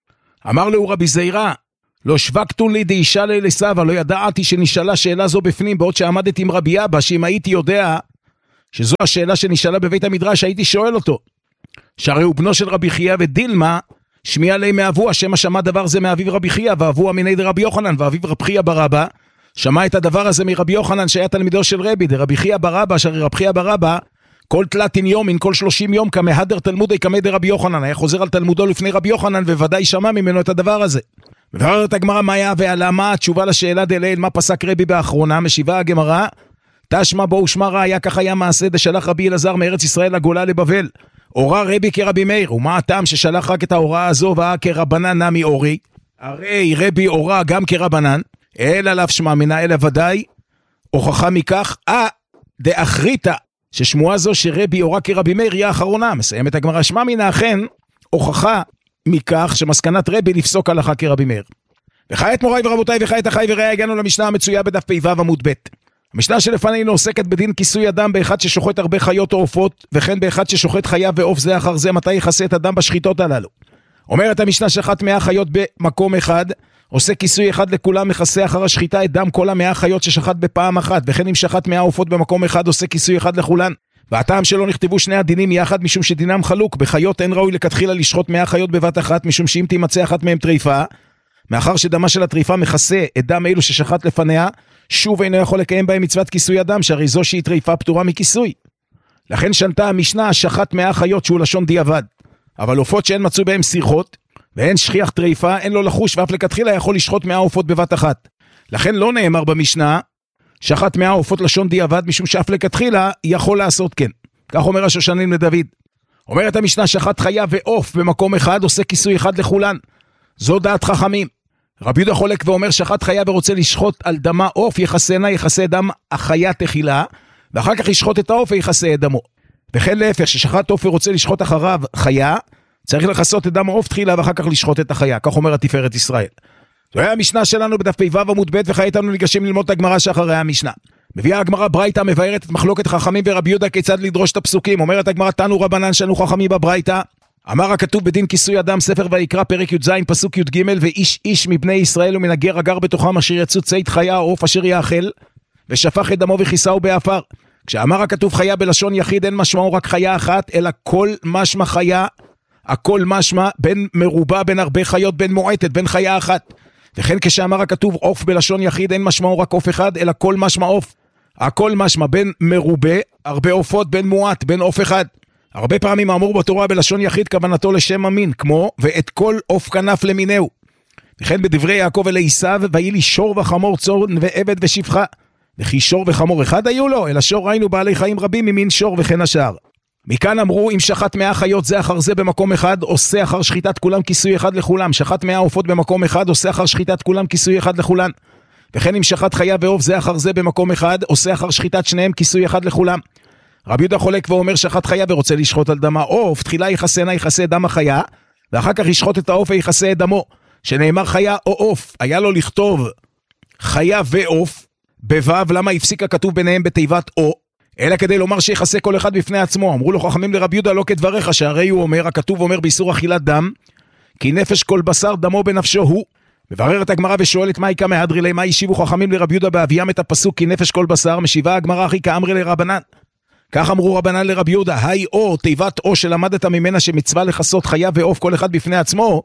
אמר לו רבי זיירא, לא שווקתו לי דאישה לסבא, לא ידעתי שנשאלה שאלה זו בפנים, בעוד שעמדתי עם רבי אבא, שאם הייתי יודע שזו השאלה שנשאלה בבית המדרש, הייתי שואל אותו. שהרי הוא בנו של רבי חייא ודילמה, שמיע לי מאבו, השם שמע דבר זה מאביו רבי חייא, ואבו אמיני דרבי יוחנן, ואביו רבי חייא בר אבא, שמע את הדבר הזה מרבי יוחנן, שהיה תלמידו של רבי, דרבי חייא בר אבא, שהרי רבי חייא בר אבא, כל תלתין יומין, כל שלושים יום, כמהדר תלמודי כמי דרבי יוחנן, היה חוזר על תלמודו לפני רבי יוחנן, וודאי שמע ממנו את הדבר הזה. מבררת הגמרא מה היה והלמה, התשובה לשאלה דליל, מה פסק רבי באחרונה, משיבה הגמרא, תשמע בו ושמע ראיה, כך היה מעשה דשלח רבי אלעזר מארץ ישראל לגולה לבבל. הורה רבי כרבי מאיר, ומה הטעם ששלח רק את ההוראה הזו, ואה כרבנן נמי אורי? הרי רבי הורה גם כרבנן, אלא לאו שמע מנה, אלא ודאי, הוכחה מכך, אה, דאחריתא, ששמועה זו שרבי הורה כרבי מאיר היא האחרונה, מסיים את הגמרא, שמע מנה אכן, הוכחה מכך שמסקנת רבי לפסוק הלכה כרבי מאיר. וכעת מוריי ורבותיי וכעת אחי ורעי, הגענו למשנה המצויה בדף פ"ו עמוד ב'. המשנה שלפנינו עוסקת בדין כיסוי אדם באחד ששוחט הרבה חיות או עופות, וכן באחד ששוחט חיה ועוף זה אחר זה, מתי יכסה את אדם בשחיטות הללו. אומרת המשנה שחט מאה חיות במקום אחד, עושה כיסוי אחד לכולם, מכסה אחר השחיטה את דם כל המאה חיות ששחט בפעם אחת, וכן אם שחט מאה עופות במקום אחד, עושה כיסוי אחד לכולן. והטעם שלא נכתבו שני הדינים יחד, משום שדינם חלוק. בחיות אין ראוי לכתחילה לשחוט מאה חיות בבת אחת, משום שאם תימצא אחת מהם טריפה, מאחר שדמה של הטריפה מכסה את דם אלו ששחט לפניה, שוב אינו יכול לקיים בהם מצוות כיסוי אדם, שהרי זו שהיא טריפה פטורה מכיסוי. לכן שנתה המשנה שחט מאה חיות שהוא לשון דיעבד. אבל עופות שאין מצאו בהם שיחות, ואין שכיח טריפה, אין לו לחוש, ואף לכתחילה יכול לשחוט מאה עופות בבת אחת. לכן לא נאמר במשנה, שחט מאה עופות לשון דיעבד, משום שאף לכתחילה יכול לעשות כן. כך אומר השושנים לדוד. אומרת המשנה שחט חיה ועוף במקום אחד, עושה כיסוי אחד לכולן. זו דעת חכמים. רבי יהודה חולק ואומר שחט חיה ורוצה לשחוט על דמה עוף, יחסנה, יחסה דם החיה תחילה, ואחר כך ישחוט את העוף ויחסה את דמו. וכן להפך, ששחט עוף ורוצה לשחוט אחריו חיה, צריך לחסות את דם העוף תחילה ואחר כך לשחוט את החיה. כך אומר התפארת ישראל. זו היה המשנה שלנו בדף פ"ו עמוד ב', וכעת אנו ניגשים ללמוד את הגמרא שאחרי המשנה. מביאה הגמרא ברייתא, מבארת את מחלוקת חכמים ורבי יהודה כיצד לדרוש את הפסוקים. אומרת הגמרא תנו רבנן שנו חכמים בברייתא, אמר הכתוב בדין כיסוי אדם, ספר ויקרא פרק י"ז פסוק י"ג, ואיש איש מבני ישראל ומן הגר הגר בתוכם אשר יצאו ציד חיה או עוף אשר יאכל, ושפך את דמו וכיסהו באפר. כשאמר הכתוב חיה בלשון יחיד, אין משמעו רק חיה אחת, אלא כל משמע חיה, הכל משמע בין מרובה, בין הרבה חיות, בין מועטת, בין חיה אחת. וכן כשאמר הכתוב עוף בלשון יחיד, אין משמעו רק עוף אחד, אלא כל משמע עוף, הכל משמע בין מרובה, הרבה עופות, בין מועט, בין עוף אחד. הרבה פעמים האמור בתורה בלשון יחיד כוונתו לשם המין, כמו ואת כל עוף כנף למינהו. וכן בדברי יעקב אל עשיו, ויהי לי שור וחמור צאן ועבד ושפחה. וכי שור וחמור אחד היו לו, אלא שור ראינו בעלי חיים רבים ממין שור וכן השאר. מכאן אמרו אם שחט מאה חיות זה אחר זה במקום אחד, עושה אחר שחיטת כולם כיסוי אחד לכולם. שחט מאה עופות במקום אחד, עושה אחר שחיטת כולם כיסוי אחד לכולן. וכן אם שחט חיה ועוף זה אחר זה במקום אחד, עושה אחר שחיטת שניהם כיסוי אחד לכולם. רבי יהודה חולק ואומר שחט חיה ורוצה לשחוט על דמה עוף, תחילה יחסנה יחסה דם החיה, ואחר כך ישחוט את העוף ויחסה את דמו. שנאמר חיה או עוף, היה לו לכתוב חיה ועוף בוו, למה הפסיק הכתוב ביניהם בתיבת או? אלא כדי לומר שיחסה כל אחד בפני עצמו. אמרו לו חכמים לרבי יהודה לא כדבריך, שהרי הוא אומר, הכתוב אומר באיסור אכילת דם, כי נפש כל בשר דמו בנפשו הוא. מבררת הגמרא ושואלת מה יקא מהדרי לי, מה ישיבו חכמים לרבי יהודה באביים את הפסוק כי נפש כל בשר, משיבה הגמרא אחי כאמרי לרבנן. כך אמרו רבנן לרבי יהודה, היי או תיבת או שלמדת ממנה שמצווה לחסות חיה ועוף כל אחד בפני עצמו,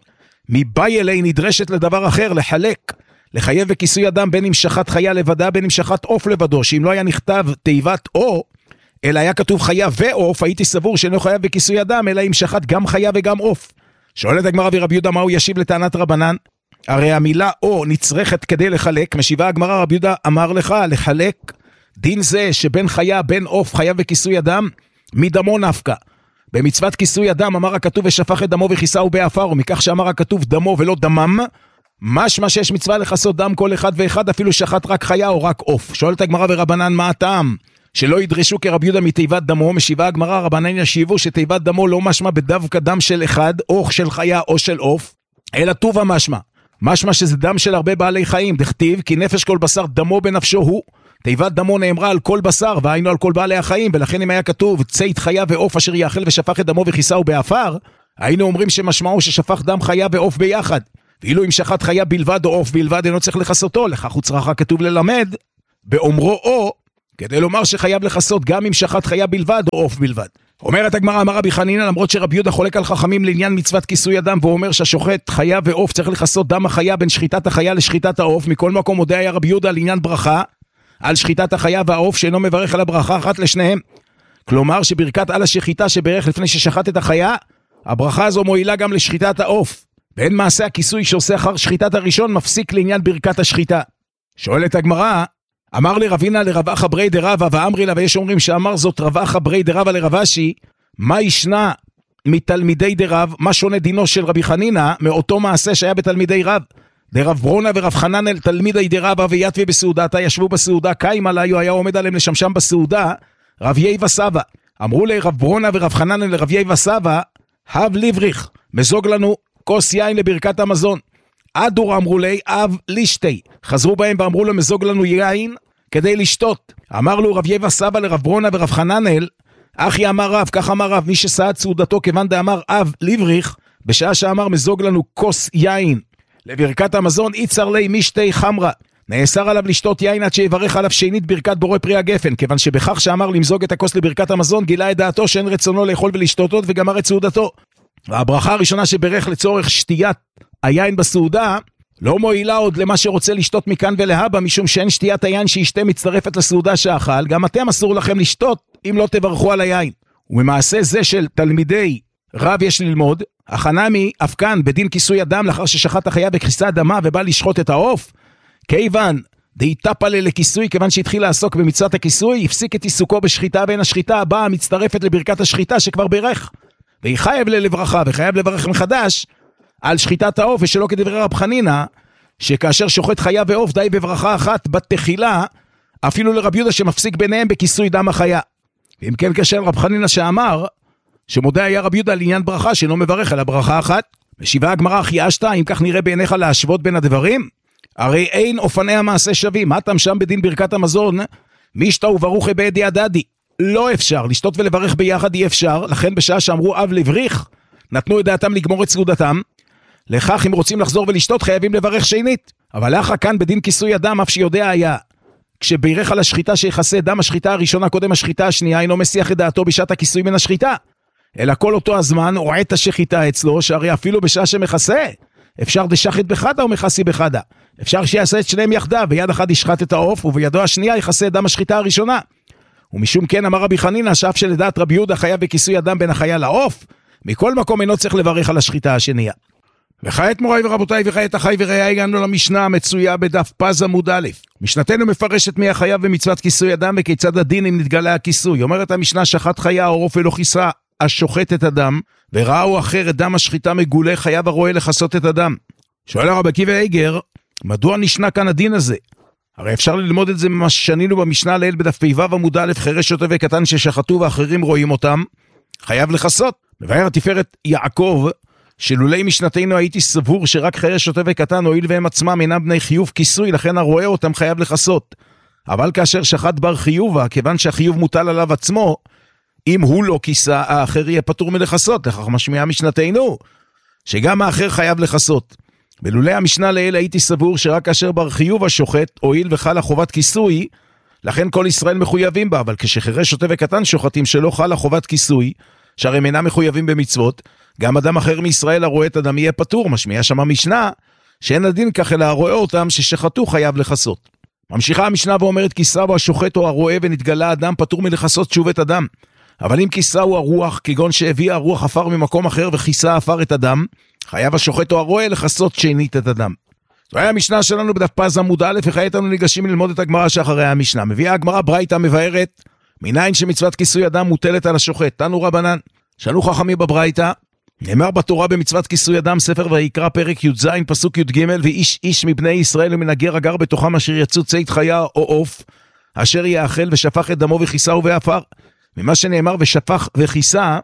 מבאי אלי נדרשת לדבר אחר, לחלק, לחייב בכיסוי אדם, בין אם שחט חיה לבדה, בין אם שחט עוף לבדו, שאם לא היה נכתב תיבת או, אלא היה כתוב חיה ועוף, הייתי סבור שאינו חייב בכיסוי אדם, אלא אם שחט גם חיה וגם עוף. שואלת הגמרא ורבי יהודה מה הוא ישיב לטענת רבנן? הרי המילה או נצרכת כדי לחלק, משיבה הגמרא רבי יהודה אמר לך לחלק, דין זה שבין חיה בין עוף חייב בכיסוי אדם, מדמו נפקא. במצוות כיסוי אדם אמר הכתוב ושפך את דמו וכיסהו באפר, ומכך שאמר הכתוב דמו ולא דמם, משמע שיש מצווה לחסות דם כל אחד ואחד, אפילו שחט רק חיה או רק עוף. שואלת הגמרא ורבנן מה הטעם? שלא ידרשו כרבי יהודה מתיבת דמו, משיבה הגמרא רבנן ישיבו שתיבת דמו לא משמע בדווקא דם של אחד, או של חיה או של עוף, אלא טובה משמע. משמע שזה דם של הרבה בעלי חיים, דכתיב כי נפש כל בשר דמו בנפשו הוא. תיבת דמו נאמרה על כל בשר, והיינו על כל בעלי החיים, ולכן אם היה כתוב צית חיה ועוף אשר יאכל ושפך את דמו וכיסהו באפר, היינו אומרים שמשמעו ששפך דם חיה ועוף ביחד. ואילו אם שחט חיה בלבד או עוף בלבד אינו צריך לחסותו, לכך הוא צריך כתוב ללמד באומרו או, כדי לומר שחייב לחסות גם אם שחט חיה בלבד או עוף בלבד. אומרת הגמרא אמר רבי חנינא, למרות שרבי יהודה חולק על חכמים לעניין מצוות כיסוי אדם, והוא אומר שהשוחט חיה ועוף צריך לחסות דם החיה בין שחיטת החיה לשחיטת העוף, מכל מקום מודה היה רבי יהודה לעניין ברכה על שחיטת החיה והעוף שאינו מברך על הברכה אחת לשניהם. כלומר שברכת על השחיטה שברך לפני ששחט את החיה, הברכה הזו מועילה גם לשחיטת העוף. ואין מעשה הכיסוי שעושה אחר שחיטת הראשון מפסיק לעניין ברכת השחיטה. שואלת הגמרא, אמר לי רבינה לרב אחא ברי דרבא ואמרי לה, ויש אומרים שאמר זאת רב אחא ברי דרבא לרב אשי, מה ישנה מתלמידי דרב, מה שונה דינו של רבי חנינא מאותו מעשה שהיה בתלמידי רב? דרב ברונה ורב חננאל תלמידי דרבא ויתבי בסעודתה, ישבו בסעודה קיים עליו, היה עומד עליהם לשמשם בסעודה, רב יייבא סבא. אמרו לי רב ברונה ורב חננאל לרב יייבא סבא, הב לבריך, מזוג לנו כוס יין לברכת המזון. אדור אמרו לי, אב לישתי. חזרו בהם ואמרו לו, מזוג לנו יין כדי לשתות. אמר לו רב יייבא סבא לרב ברונה ורב חננאל, אחי אמר רב, כך אמר רב, מי שסעד סעודתו כיוון דאמר אב לבריך, בשעה שאמר מזוג לנו כוס יין לברכת המזון, איצר לי משתי חמרה. נאסר עליו לשתות יין עד שיברך עליו שנית ברכת בורא פרי הגפן, כיוון שבכך שאמר למזוג את הכוס לברכת המזון, גילה את דעתו שאין רצונו לאכול ולשתות עוד וגמר את סעודתו. והברכה הראשונה שברך לצורך שתיית היין בסעודה, לא מועילה עוד למה שרוצה לשתות מכאן ולהבא, משום שאין שתיית היין שישתה מצטרפת לסעודה שאכל, גם אתם אסור לכם לשתות אם לא תברכו על היין. וממעשה זה של תלמידי רב יש ללמוד, החנמי אף כאן בדין כיסוי אדם לאחר ששחט החיה בכיסה אדמה ובא לשחוט את העוף, כיוון דהיטפלה לכיסוי, כיוון שהתחיל לעסוק במצוות הכיסוי, הפסיק את עיסוקו בשחיטה, בין השחיטה הבאה מצטרפת לברכת השחיטה שכבר בירך, והיא חייב לברכה וחייב לברך מחדש על שחיטת העוף, ושלא כדברי רב חנינא, שכאשר שוחט חיה ועוף די בברכה אחת בתחילה, אפילו לרב יהודה שמפסיק ביניהם בכיסוי דם החיה. ואם כן כשל רב חנינא שאמר, שמודה היה רב יהודה לעניין ברכה שאינו מברך על הברכה אחת. משיבה הגמרא אחי אשתא, אם כך נראה בעיניך להשוות בין הדברים? הרי אין אופני המעשה שווים, מה אתם שם בדין ברכת המזון, מישתא וברוך בידי הדדי. לא אפשר, לשתות ולברך ביחד אי אפשר, לכן בשעה שאמרו אב לבריך, נתנו את דעתם לגמור את סעודתם, לכך אם רוצים לחזור ולשתות חייבים לברך שנית. אבל לאחר כאן בדין כיסוי אדם, אף שיודע היה, כשבירך על השחיטה שיחסה דם השחיטה הראשונה קודם השחיטה השנייה, אינו מסיח את דעתו בשעת הכיסוי מן השחיטה, אלא כל אותו הזמן או עת השחיטה אצלו, שהרי אפילו בשעה שמכסה, אפשר דשחט בחדה או מכסי בחדה. אפשר שיעשה את שניהם יחדיו, ביד אחד ישחט את העוף, ובידו השנייה יכסה דם השחיטה הראשונה. ומשום כן אמר רבי חנינא, שאף שלדעת רבי יהודה חייב בכיסוי אדם בין החיה לעוף, מכל מקום אינו צריך לברך על השחיטה השנייה. וכעת מוריי ורבותיי, וכעת אחי ורעיי, הגענו למשנה המצויה בדף פז עמוד א'. משנתנו מפרשת מי החייב במצוות כיסוי אדם וכיצד הדין אם נתגלה הכיסוי. אומרת המשנה, שחט חיה או עוף ולא כיסה השוחט את הדם, וראו אחר את דם השחיטה מגולה, חייב הרואה לכסות את הדם. שואל הרב עקיבא איגר, מדוע נשנה כאן הדין הזה? הרי אפשר ללמוד את זה ממה ששנינו במשנה לעיל בדף פ"ו עמוד א', חירש שוטה וקטן ששחטו ואחרים רואים אותם, חייב לכסות. מבאר התפארת יעקב, שלולי משנתנו הייתי סבור שרק חירש שוטה וקטן, הועיל והם עצמם אינם בני חיוב כיסוי, לכן הרואה אותם חייב לכסות. אבל כאשר שחט בר חיובה, כיוון שהחיוב מוטל עליו עצמו, אם הוא לא כיסה, האחר יהיה פטור מלכסות. לכך משמיעה משנתנו, שגם האחר חייב לכסות. בלולי המשנה לעיל הייתי סבור שרק כאשר בר חיוב השוחט, הועיל וחלה חובת כיסוי, לכן כל ישראל מחויבים בה, אבל כשחירש שוטה וקטן שוחטים שלא חלה חובת כיסוי, שהרי הם אינם מחויבים במצוות, גם אדם אחר מישראל הרואה את אדם יהיה פטור, משמיע שם המשנה, שאין הדין כך אלא הרואה אותם ששחטו חייב לחסות. ממשיכה המשנה ואומרת, כיסה הוא השוחט או הרואה ונתגלה אדם פטור מלחסות שוב את אדם. אבל אם כיסה הוא הרוח, כגון שהביא הרוח אפר ממקום אחר וכיסה אפר את אדם, חייב השוחט או הרואה לחסות שנית את אדם. זו היה המשנה שלנו בדף פז עמוד א', וכעת אנו ניגשים ללמוד את הגמרא שאחרי המשנה. מביאה הגמרא ברייתא מבארת, מניין שמצוות כיסוי אדם מוטלת על השוחט. תנו רבנן, שאנו חכמים בברייתא, נאמר בתורה במצוות כיסוי אדם, ספר ויקרא פרק י"ז פסוק י"ג, ואיש איש מבני ישראל ומן הגר הגר בתוכם אשר יצאו ציד חיה או עוף, אשר יאכל ושפך את דמו וכיסהו ואפר. ממה שנאמר ושפך וכיסה,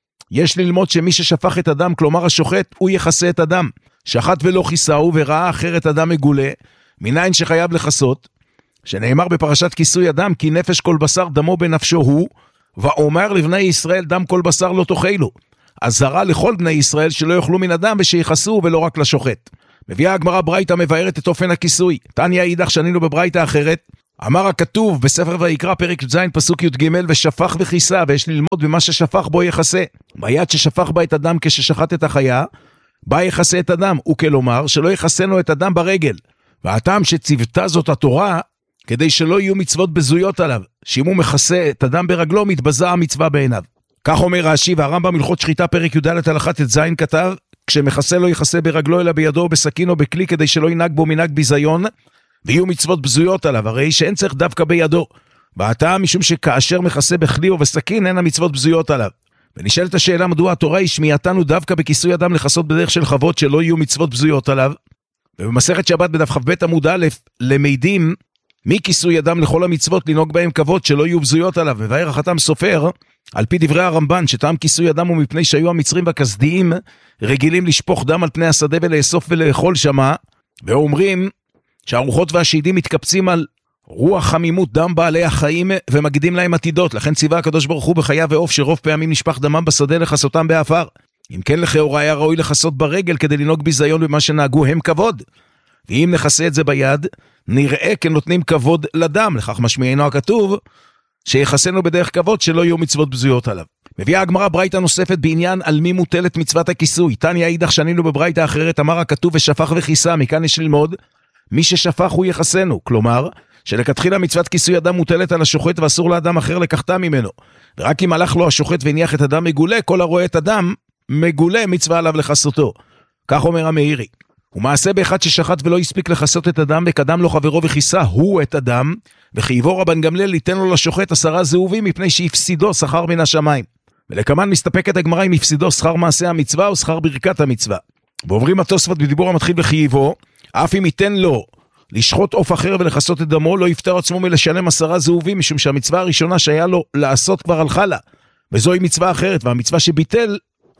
יש ללמוד שמי ששפך את הדם, כלומר השוחט, הוא יחסה את הדם. שחט ולא כיסהו וראה אחרת אדם מגולה, מניין שחייב לחסות, שנאמר בפרשת כיסוי אדם, כי נפש כל בשר דמו בנפשו הוא, ואומר לבני ישראל דם כל בשר לא תאכלו. אז זרה לכל בני ישראל שלא יאכלו מן אדם ושיחסו ולא רק לשוחט. מביאה הגמרא ברייתא מבארת את אופן הכיסוי. תניא אידך שנינו בברייתא אחרת, אמר הכתוב בספר ויקרא פרק י"ז פסוק י"ג, ושפך וכיסה, ויש ללמוד במה ששפך בו יחסה. ביד ששפך בה את הדם כששחט את החיה, בה יחסה את הדם, וכלומר שלא יחסנו את הדם ברגל. והטעם שציוותה זאת התורה, כדי שלא יהיו מצוות בזויות עליו, שאם הוא מחסה את הדם ברגלו, מתבזה המצווה בעיניו. כך אומר רש"י, והרמב"ם הלכות שחיטה פרק י"ד הלכה ט"ז כתב, כשמחסה לא יחסה ברגלו אלא בידו או בסכין או בכלי, כדי שלא ינהג בו מנהג ביזיון, ויהיו מצוות בזויות עליו, הרי שאין צריך דווקא בידו. והטעם משום שכאשר מחסה בכלי או בסכין, אין המצוות בזויות עליו. ונשאלת השאלה מדוע התורה השמיעתנו דווקא בכיסוי אדם לחסות בדרך של חוות שלא יהיו מצוות בזויות עליו. ובמסכת שבת בדף כ"ב עמוד א' למדים מכיסוי אדם לכל המצוות לנהוג בהם כבוד שלא יהיו בזויות עליו. מבאר החתם סופר על פי דברי הרמב"ן שטעם כיסוי אדם הוא מפני שהיו המצרים והכסדיים רגילים לשפוך דם על פני השדה ולאסוף ולאכול שמה, ואומרים שהרוחות והשדים מתקפצים על רוח חמימות דם בעלי החיים ומגדים להם עתידות. לכן ציווה הקדוש ברוך הוא בחיה ועוף שרוב פעמים נשפך דמם בשדה לחסותם באפר. אם כן לכאורה היה ראוי לחסות ברגל כדי לנהוג ביזיון במה שנהגו הם כבוד. ואם נחסה את זה ביד, נראה כנותנים כבוד לדם. לכך משמיענו הכתוב שיחסנו בדרך כבוד שלא יהיו מצוות בזויות עליו. מביאה הגמרא ברייתא נוספת בעניין על מי מוטלת מצוות הכיסוי. תניא אידך שנינו בברייתא אחרת, אמר הכתוב ושפך וכיסה. מכאן יש ללמוד מי ששפך הוא יחסנו, כלומר שלכתחילה מצוות כיסוי אדם מוטלת על השוחט ואסור לאדם אחר לקחתה ממנו. ורק אם הלך לו השוחט והניח את אדם מגולה, כל הרואה את אדם מגולה מצווה עליו לחסותו. כך אומר המאירי. ומעשה באחד ששחט ולא הספיק לחסות את אדם וקדם לו חברו וכיסה הוא את אדם, וחייבו רבן גמליאל ליתן לו לשוחט עשרה זהובים מפני שהפסידו שכר מן השמיים. ולכמן מסתפקת הגמרא אם הפסידו שכר מעשה המצווה או שכר ברכת המצווה. ועוברים התוספות בדיבור המתחיל בחייבו, אף אם ייתן לו לשחוט עוף אחר ולחסות את דמו, לא יפטר עצמו מלשלם עשרה זהובים, משום שהמצווה הראשונה שהיה לו לעשות כבר הלכה לה. וזוהי מצווה אחרת, והמצווה שביטל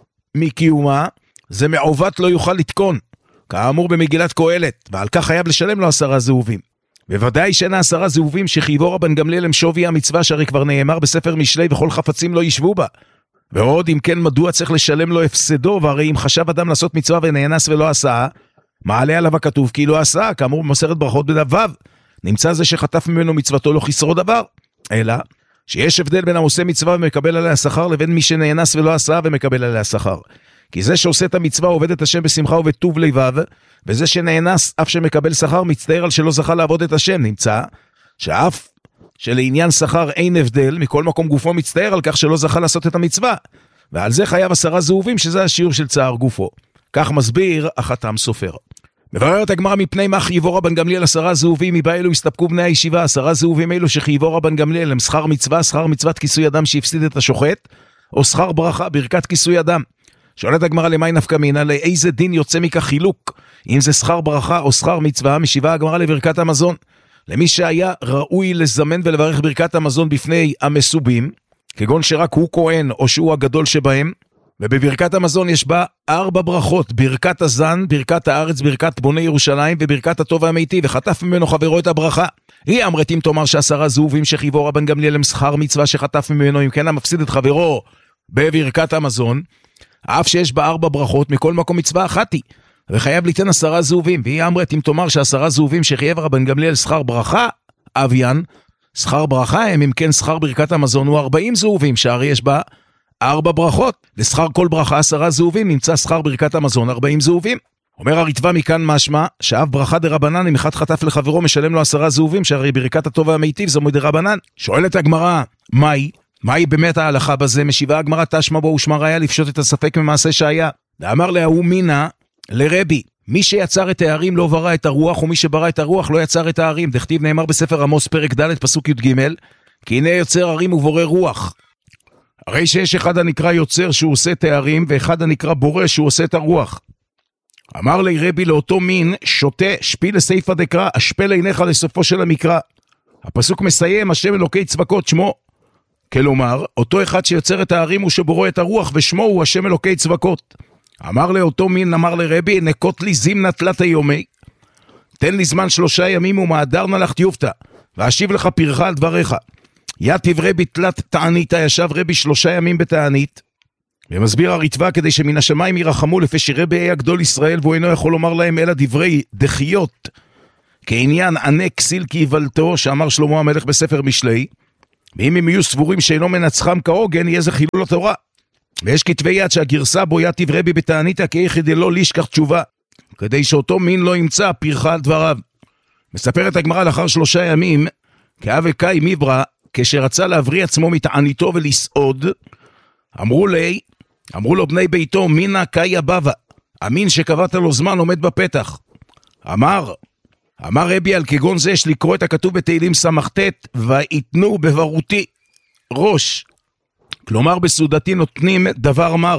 מקיומה, זה מעוות לא יוכל לתקון, כאמור במגילת קהלת, ועל כך חייב לשלם לו עשרה זהובים. בוודאי שאין העשרה זהובים שחייבו רבן גמליאל הם שווי המצווה, שהרי כבר נאמר בספר משלי וכל חפצים לא ישבו בה. ועוד אם כן מדוע צריך לשלם לו הפסדו, והרי אם חשב אדם לעשות מצווה ונאנס ולא עשה, מעלה עליו הכתוב כאילו עשה, כאמור במסכת ברכות בדף ו', נמצא זה שחטף ממנו מצוותו לא חסרו דבר, אלא שיש הבדל בין העושה מצווה ומקבל עליה שכר לבין מי שנאנס ולא עשה ומקבל עליה שכר. כי זה שעושה את המצווה עובד את השם בשמחה ובטוב לבב, וזה שנאנס אף שמקבל שכר מצטער על שלא זכה לעבוד את השם. נמצא שאף שלעניין שכר אין הבדל, מכל מקום גופו מצטער על כך שלא זכה לעשות את המצווה, ועל זה חייב עשרה זהובים, שזה השיעור של צער גופו. כך מסביר החתם סופר. מבררת הגמרא מפני מה חייבו רבן גמליאל עשרה זהובים, מבא אלו הסתפקו בני הישיבה. עשרה זהובים אלו שחייבו רבן גמליאל הם שכר מצווה, שכר מצוות כיסוי אדם שהפסיד את השוחט, או שכר ברכה, ברכת כיסוי אדם. שואלת הגמרא למאי נפקא מינה, לאיזה דין יוצא מכך חילוק, אם זה שכר ברכה או שכר מצווה? משיבה הגמרא לברכת המזון. למי שהיה ראוי לזמן ולברך ברכת המזון בפני המסובים, כגון שרק הוא כהן או שהוא הגדול שבהם, ובברכת המזון יש בה ארבע ברכות, ברכת הזן, ברכת הארץ, ברכת בוני ירושלים וברכת הטוב והמיטיב, וחטף ממנו חברו את הברכה. היא אמרת אם תאמר שעשרה זהובים שחייבו רבן גמליאל הם שכר מצווה שחטף ממנו, אם כן המפסיד את חברו בברכת המזון, אף שיש בה ארבע ברכות, מכל מקום מצווה אחת היא, וחייב ליתן עשרה זהובים. והיא אמרת אם תאמר שעשרה זהובים שחייב רבן גמליאל שכר ברכה, אביין, שכר ברכה הם אם כן שכר ברכת המזון הוא ארבעים זהובים, שהרי יש בה ארבע ברכות, לשכר כל ברכה עשרה זהובים, נמצא שכר ברכת המזון ארבעים זהובים. אומר הריטב"א מכאן משמע, שאף ברכה דרבנן, אם אחד חטף לחברו משלם לו עשרה זהובים, שהרי ברכת הטוב והמיטיב זו דרבנן. שואלת הגמרא, מהי? מהי באמת ההלכה בזה? משיבה הגמרא, תשמע בו ושמע ראיה לפשוט את הספק ממעשה שהיה. ואמר להוא מינה לרבי, מי שיצר את הערים לא ברא את הרוח, ומי שברא את הרוח לא יצר את הערים. דכתיב נאמר בספר עמוס פרק ד' פסוק י"ג, כי הנה יוצר ערים ובורא רוח. הרי שיש אחד הנקרא יוצר שהוא עושה תארים, ואחד הנקרא בורא שהוא עושה את הרוח. אמר לי רבי לאותו מין, שותה שפיל לסייפא דקרא, אשפל עיניך לסופו של המקרא. הפסוק מסיים, השם אלוקי צבקות שמו. כלומר, אותו אחד שיוצר את הערים הוא שבורא את הרוח, ושמו הוא השם אלוקי צבקות. אמר לאותו מין, אמר לרבי, נקות לי זימנה תלת יומי, תן לי זמן שלושה ימים ומהדר נא לך תיופתא, ואשיב לך פרך על דבריך. יתיב רבי תלת תענית, ישב רבי שלושה ימים בתענית, ומסביר הריטב"א כדי שמן השמיים ירחמו, לפי שרבי היה גדול ישראל, והוא אינו יכול לומר להם אלא דברי דחיות, כעניין ענה כסיל כי יבלתו, שאמר שלמה המלך בספר משלי, ואם הם יהיו סבורים שאינו מנצחם כהוגן, יהיה זה חילול התורה. ויש כתבי יד שהגרסה בו יתיב רבי בתעניתא כאיכא דלא לישכח תשובה, כדי שאותו מין לא ימצא פרחה על דבריו. מספרת הגמרא לאחר שלושה ימים, כאב וקאי מיברא, כשרצה להבריא עצמו מתעניתו ולסעוד, אמרו לי, אמרו לו בני ביתו, מינה קאי הבבא, המין שקבעת לו זמן עומד בפתח. אמר, אמר רבי על כגון זה יש לקרוא את הכתוב בתהילים סמ"ט, ויתנו בברותי ראש. כלומר בסעודתי נותנים דבר מר.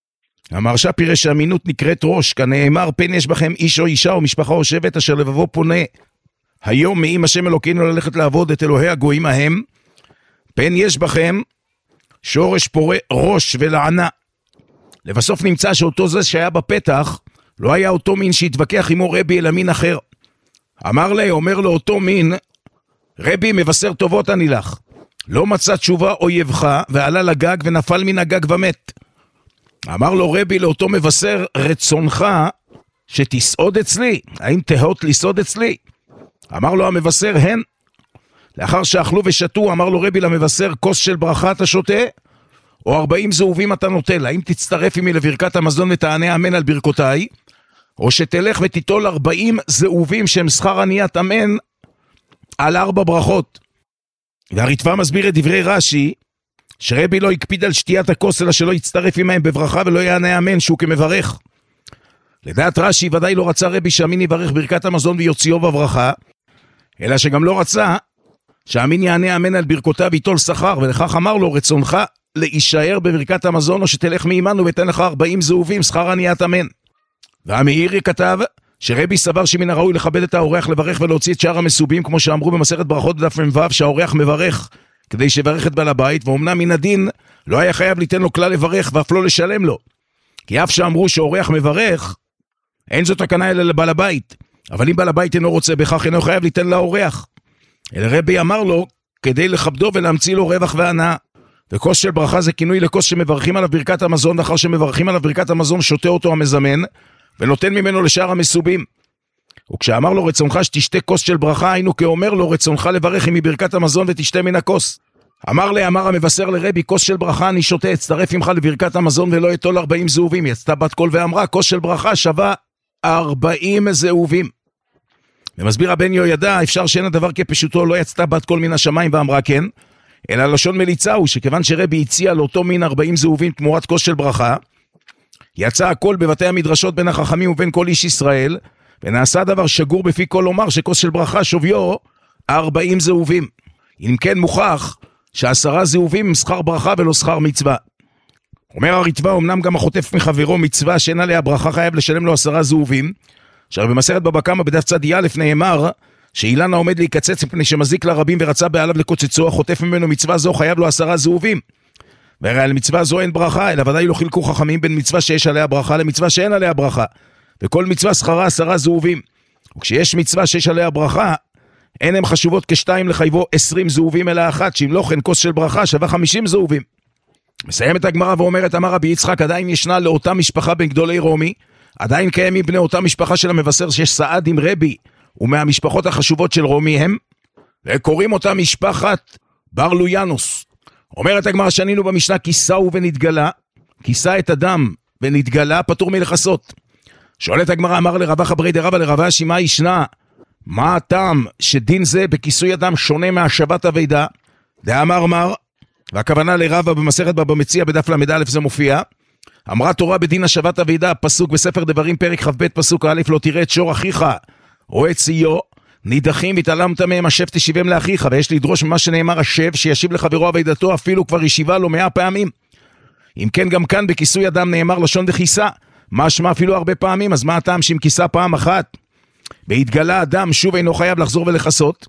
המרשה פירש שהמינות נקראת ראש, כנאמר פן יש בכם איש או אישה או משפחה או שבט אשר לבבו פונה. היום מאם השם אלוקינו ללכת לעבוד את אלוהי הגויים ההם, פן יש בכם שורש פורה ראש ולענה. לבסוף נמצא שאותו זה שהיה בפתח, לא היה אותו מין שהתווכח עמו רבי אלא מין אחר. אמר לי, אומר לו אותו מין, רבי מבשר טובות אני לך. לא מצא תשובה אויבך, ועלה לגג ונפל מן הגג ומת. אמר לו רבי לאותו מבשר, רצונך שתסעוד אצלי, האם תהות לסעוד אצלי? אמר לו המבשר, הן. לאחר שאכלו ושתו, אמר לו רבי למבשר, כוס של ברכה אתה שותה, או ארבעים זהובים אתה נוטל, האם תצטרף עמי לברכת המזון ותענה אמן על ברכותיי, או שתלך ותיטול ארבעים זהובים שהם שכר עניית אמן על ארבע ברכות. והריטב"א מסביר את דברי רש"י, שרבי לא הקפיד על שתיית הכוס, אלא שלא יצטרף עמהם בברכה ולא יענה אמן שהוא כמברך. לדעת רש"י ודאי לא רצה רבי שהמין יברך ברכת המזון ויוציאו בברכה, אלא שגם לא רצה שהמין יענה אמן על ברכותיו ויטול שכר, ולכך אמר לו רצונך להישאר בברכת המזון, או שתלך מעמנו ותן לך ארבעים זהובים שכר עניית אמן. והמאירי כתב שרבי סבר שמן הראוי לכבד את האורח, לברך ולהוציא את שאר המסובים, כמו שאמרו במסכת ברכות דף מ"ו, שהאורח מברך כדי שיברך את בעל הבית, ואומנם מן הדין לא היה חייב ליתן לו כלל לברך ואף לא לשלם לו, כי אף שאמרו שאורח מברך אין זאת תקנה אלא לבעל הבית, אבל אם בעל הבית אינו רוצה בכך אינו חייב ליתן לאורח, אלא רבי אמר לו כדי לכבדו ולהמציא לו רווח והנאה. וכוס של ברכה זה כינוי לכוס שמברכים עליו ברכת המזון, לאחר שמברכים עליו ברכת המזון שותה אותו המזמן ונותן ממנו לשאר המסובים. וכשאמר לו רצונך שתשתה כוס של ברכה, היינו כאומר לו רצונך לברך עם ברכת המזון ותשתה מן הכוס. אמר לי, אמר המבשר לרבי, כוס של ברכה אני שותה, אצטרף עמך לברכת המזון ולא יטול ארבעים זהובים. יצתה בת קול ואמרה, כוס של ברכה שווה ארבעים זהובים. ומסביר הבן יהוידע, אפשר שאין הדבר כפשוטו, לא יצתה בת קול מן השמיים ואמרה כן, אלא לשון מליצה הוא שכיוון שרבי הציע לאותו מין ארבעים זהובים תמורת כוס של ברכה, יצא הכל בבתי המדרשות בין החכמים ובין כל איש ישראל, ונעשה דבר שגור בפי כל לומר שכוס של ברכה שוויו ארבעים זהובים. אם כן מוכח שעשרה זהובים הם שכר ברכה ולא שכר מצווה. אומר הריטב"א, אמנם גם החוטף מחברו מצווה שאין עליה ברכה חייב לשלם לו עשרה זהובים, אשר במסכת בבא קמא בדף צד א' נאמר שאילן העומד להיקצץ מפני שמזיק לרבים ורצה בעליו לקוצצו, החוטף ממנו מצווה זו חייב לו עשרה זהובים. והרי על מצווה זו אין ברכה, אלא ודאי לא חילקו חכמים בין מצווה שיש עליה ברכה למצווה שאין עליה ברכה, וכל מצווה שכרה עשרה זהובים. וכשיש מצווה שיש עליה ברכה, אין הם חשובות כשתיים לחייבו עשרים זהובים אלא אחת, שאם לא כן כוס של ברכה שווה חמישים זהובים. מסיימת הגמרא ואומרת, אמר רבי יצחק, עדיין ישנה לאותה משפחה בין גדולי רומי, עדיין קיימים בני אותה משפחה של המבשר שיש סעד עם רבי, ומהמשפחות החשובות של רומי הם, וקוראים אותה משפחת ברלויאנוס. אומרת הגמרא, שנינו במשנה, כיסהו ונתגלה, כיסה את הדם ונתגלה, פטור מלכסות. שואלת הגמרא, אמר לרבא חברי דרבא לרבא אשי, מה ישנה? מה הטעם שדין זה בכיסוי אדם שונה מהשבת אבידה? דאמר מר, והכוונה לרבא במסכת בבא מציעא בדף למד א' זה מופיע, אמרה תורה בדין השבת אבידה, פסוק בספר דברים פרק כ"ב פסוק א', לא תראה את שור אחיך או את ציו, נידחים והתעלמת מהם, השב תשיבם לאחיך, ויש לדרוש ממה שנאמר השב, שישיב לחברו אבידתו, אפילו כבר ישיבה לו מאה פעמים. אם כן גם כאן בכיסוי אדם נאמר לשון דכיסה, משמע אפילו הרבה פעמים, אז מה הטעם שאם כיסה פעם אחת והתגלה אדם שוב אינו חייב לחזור ולכסות?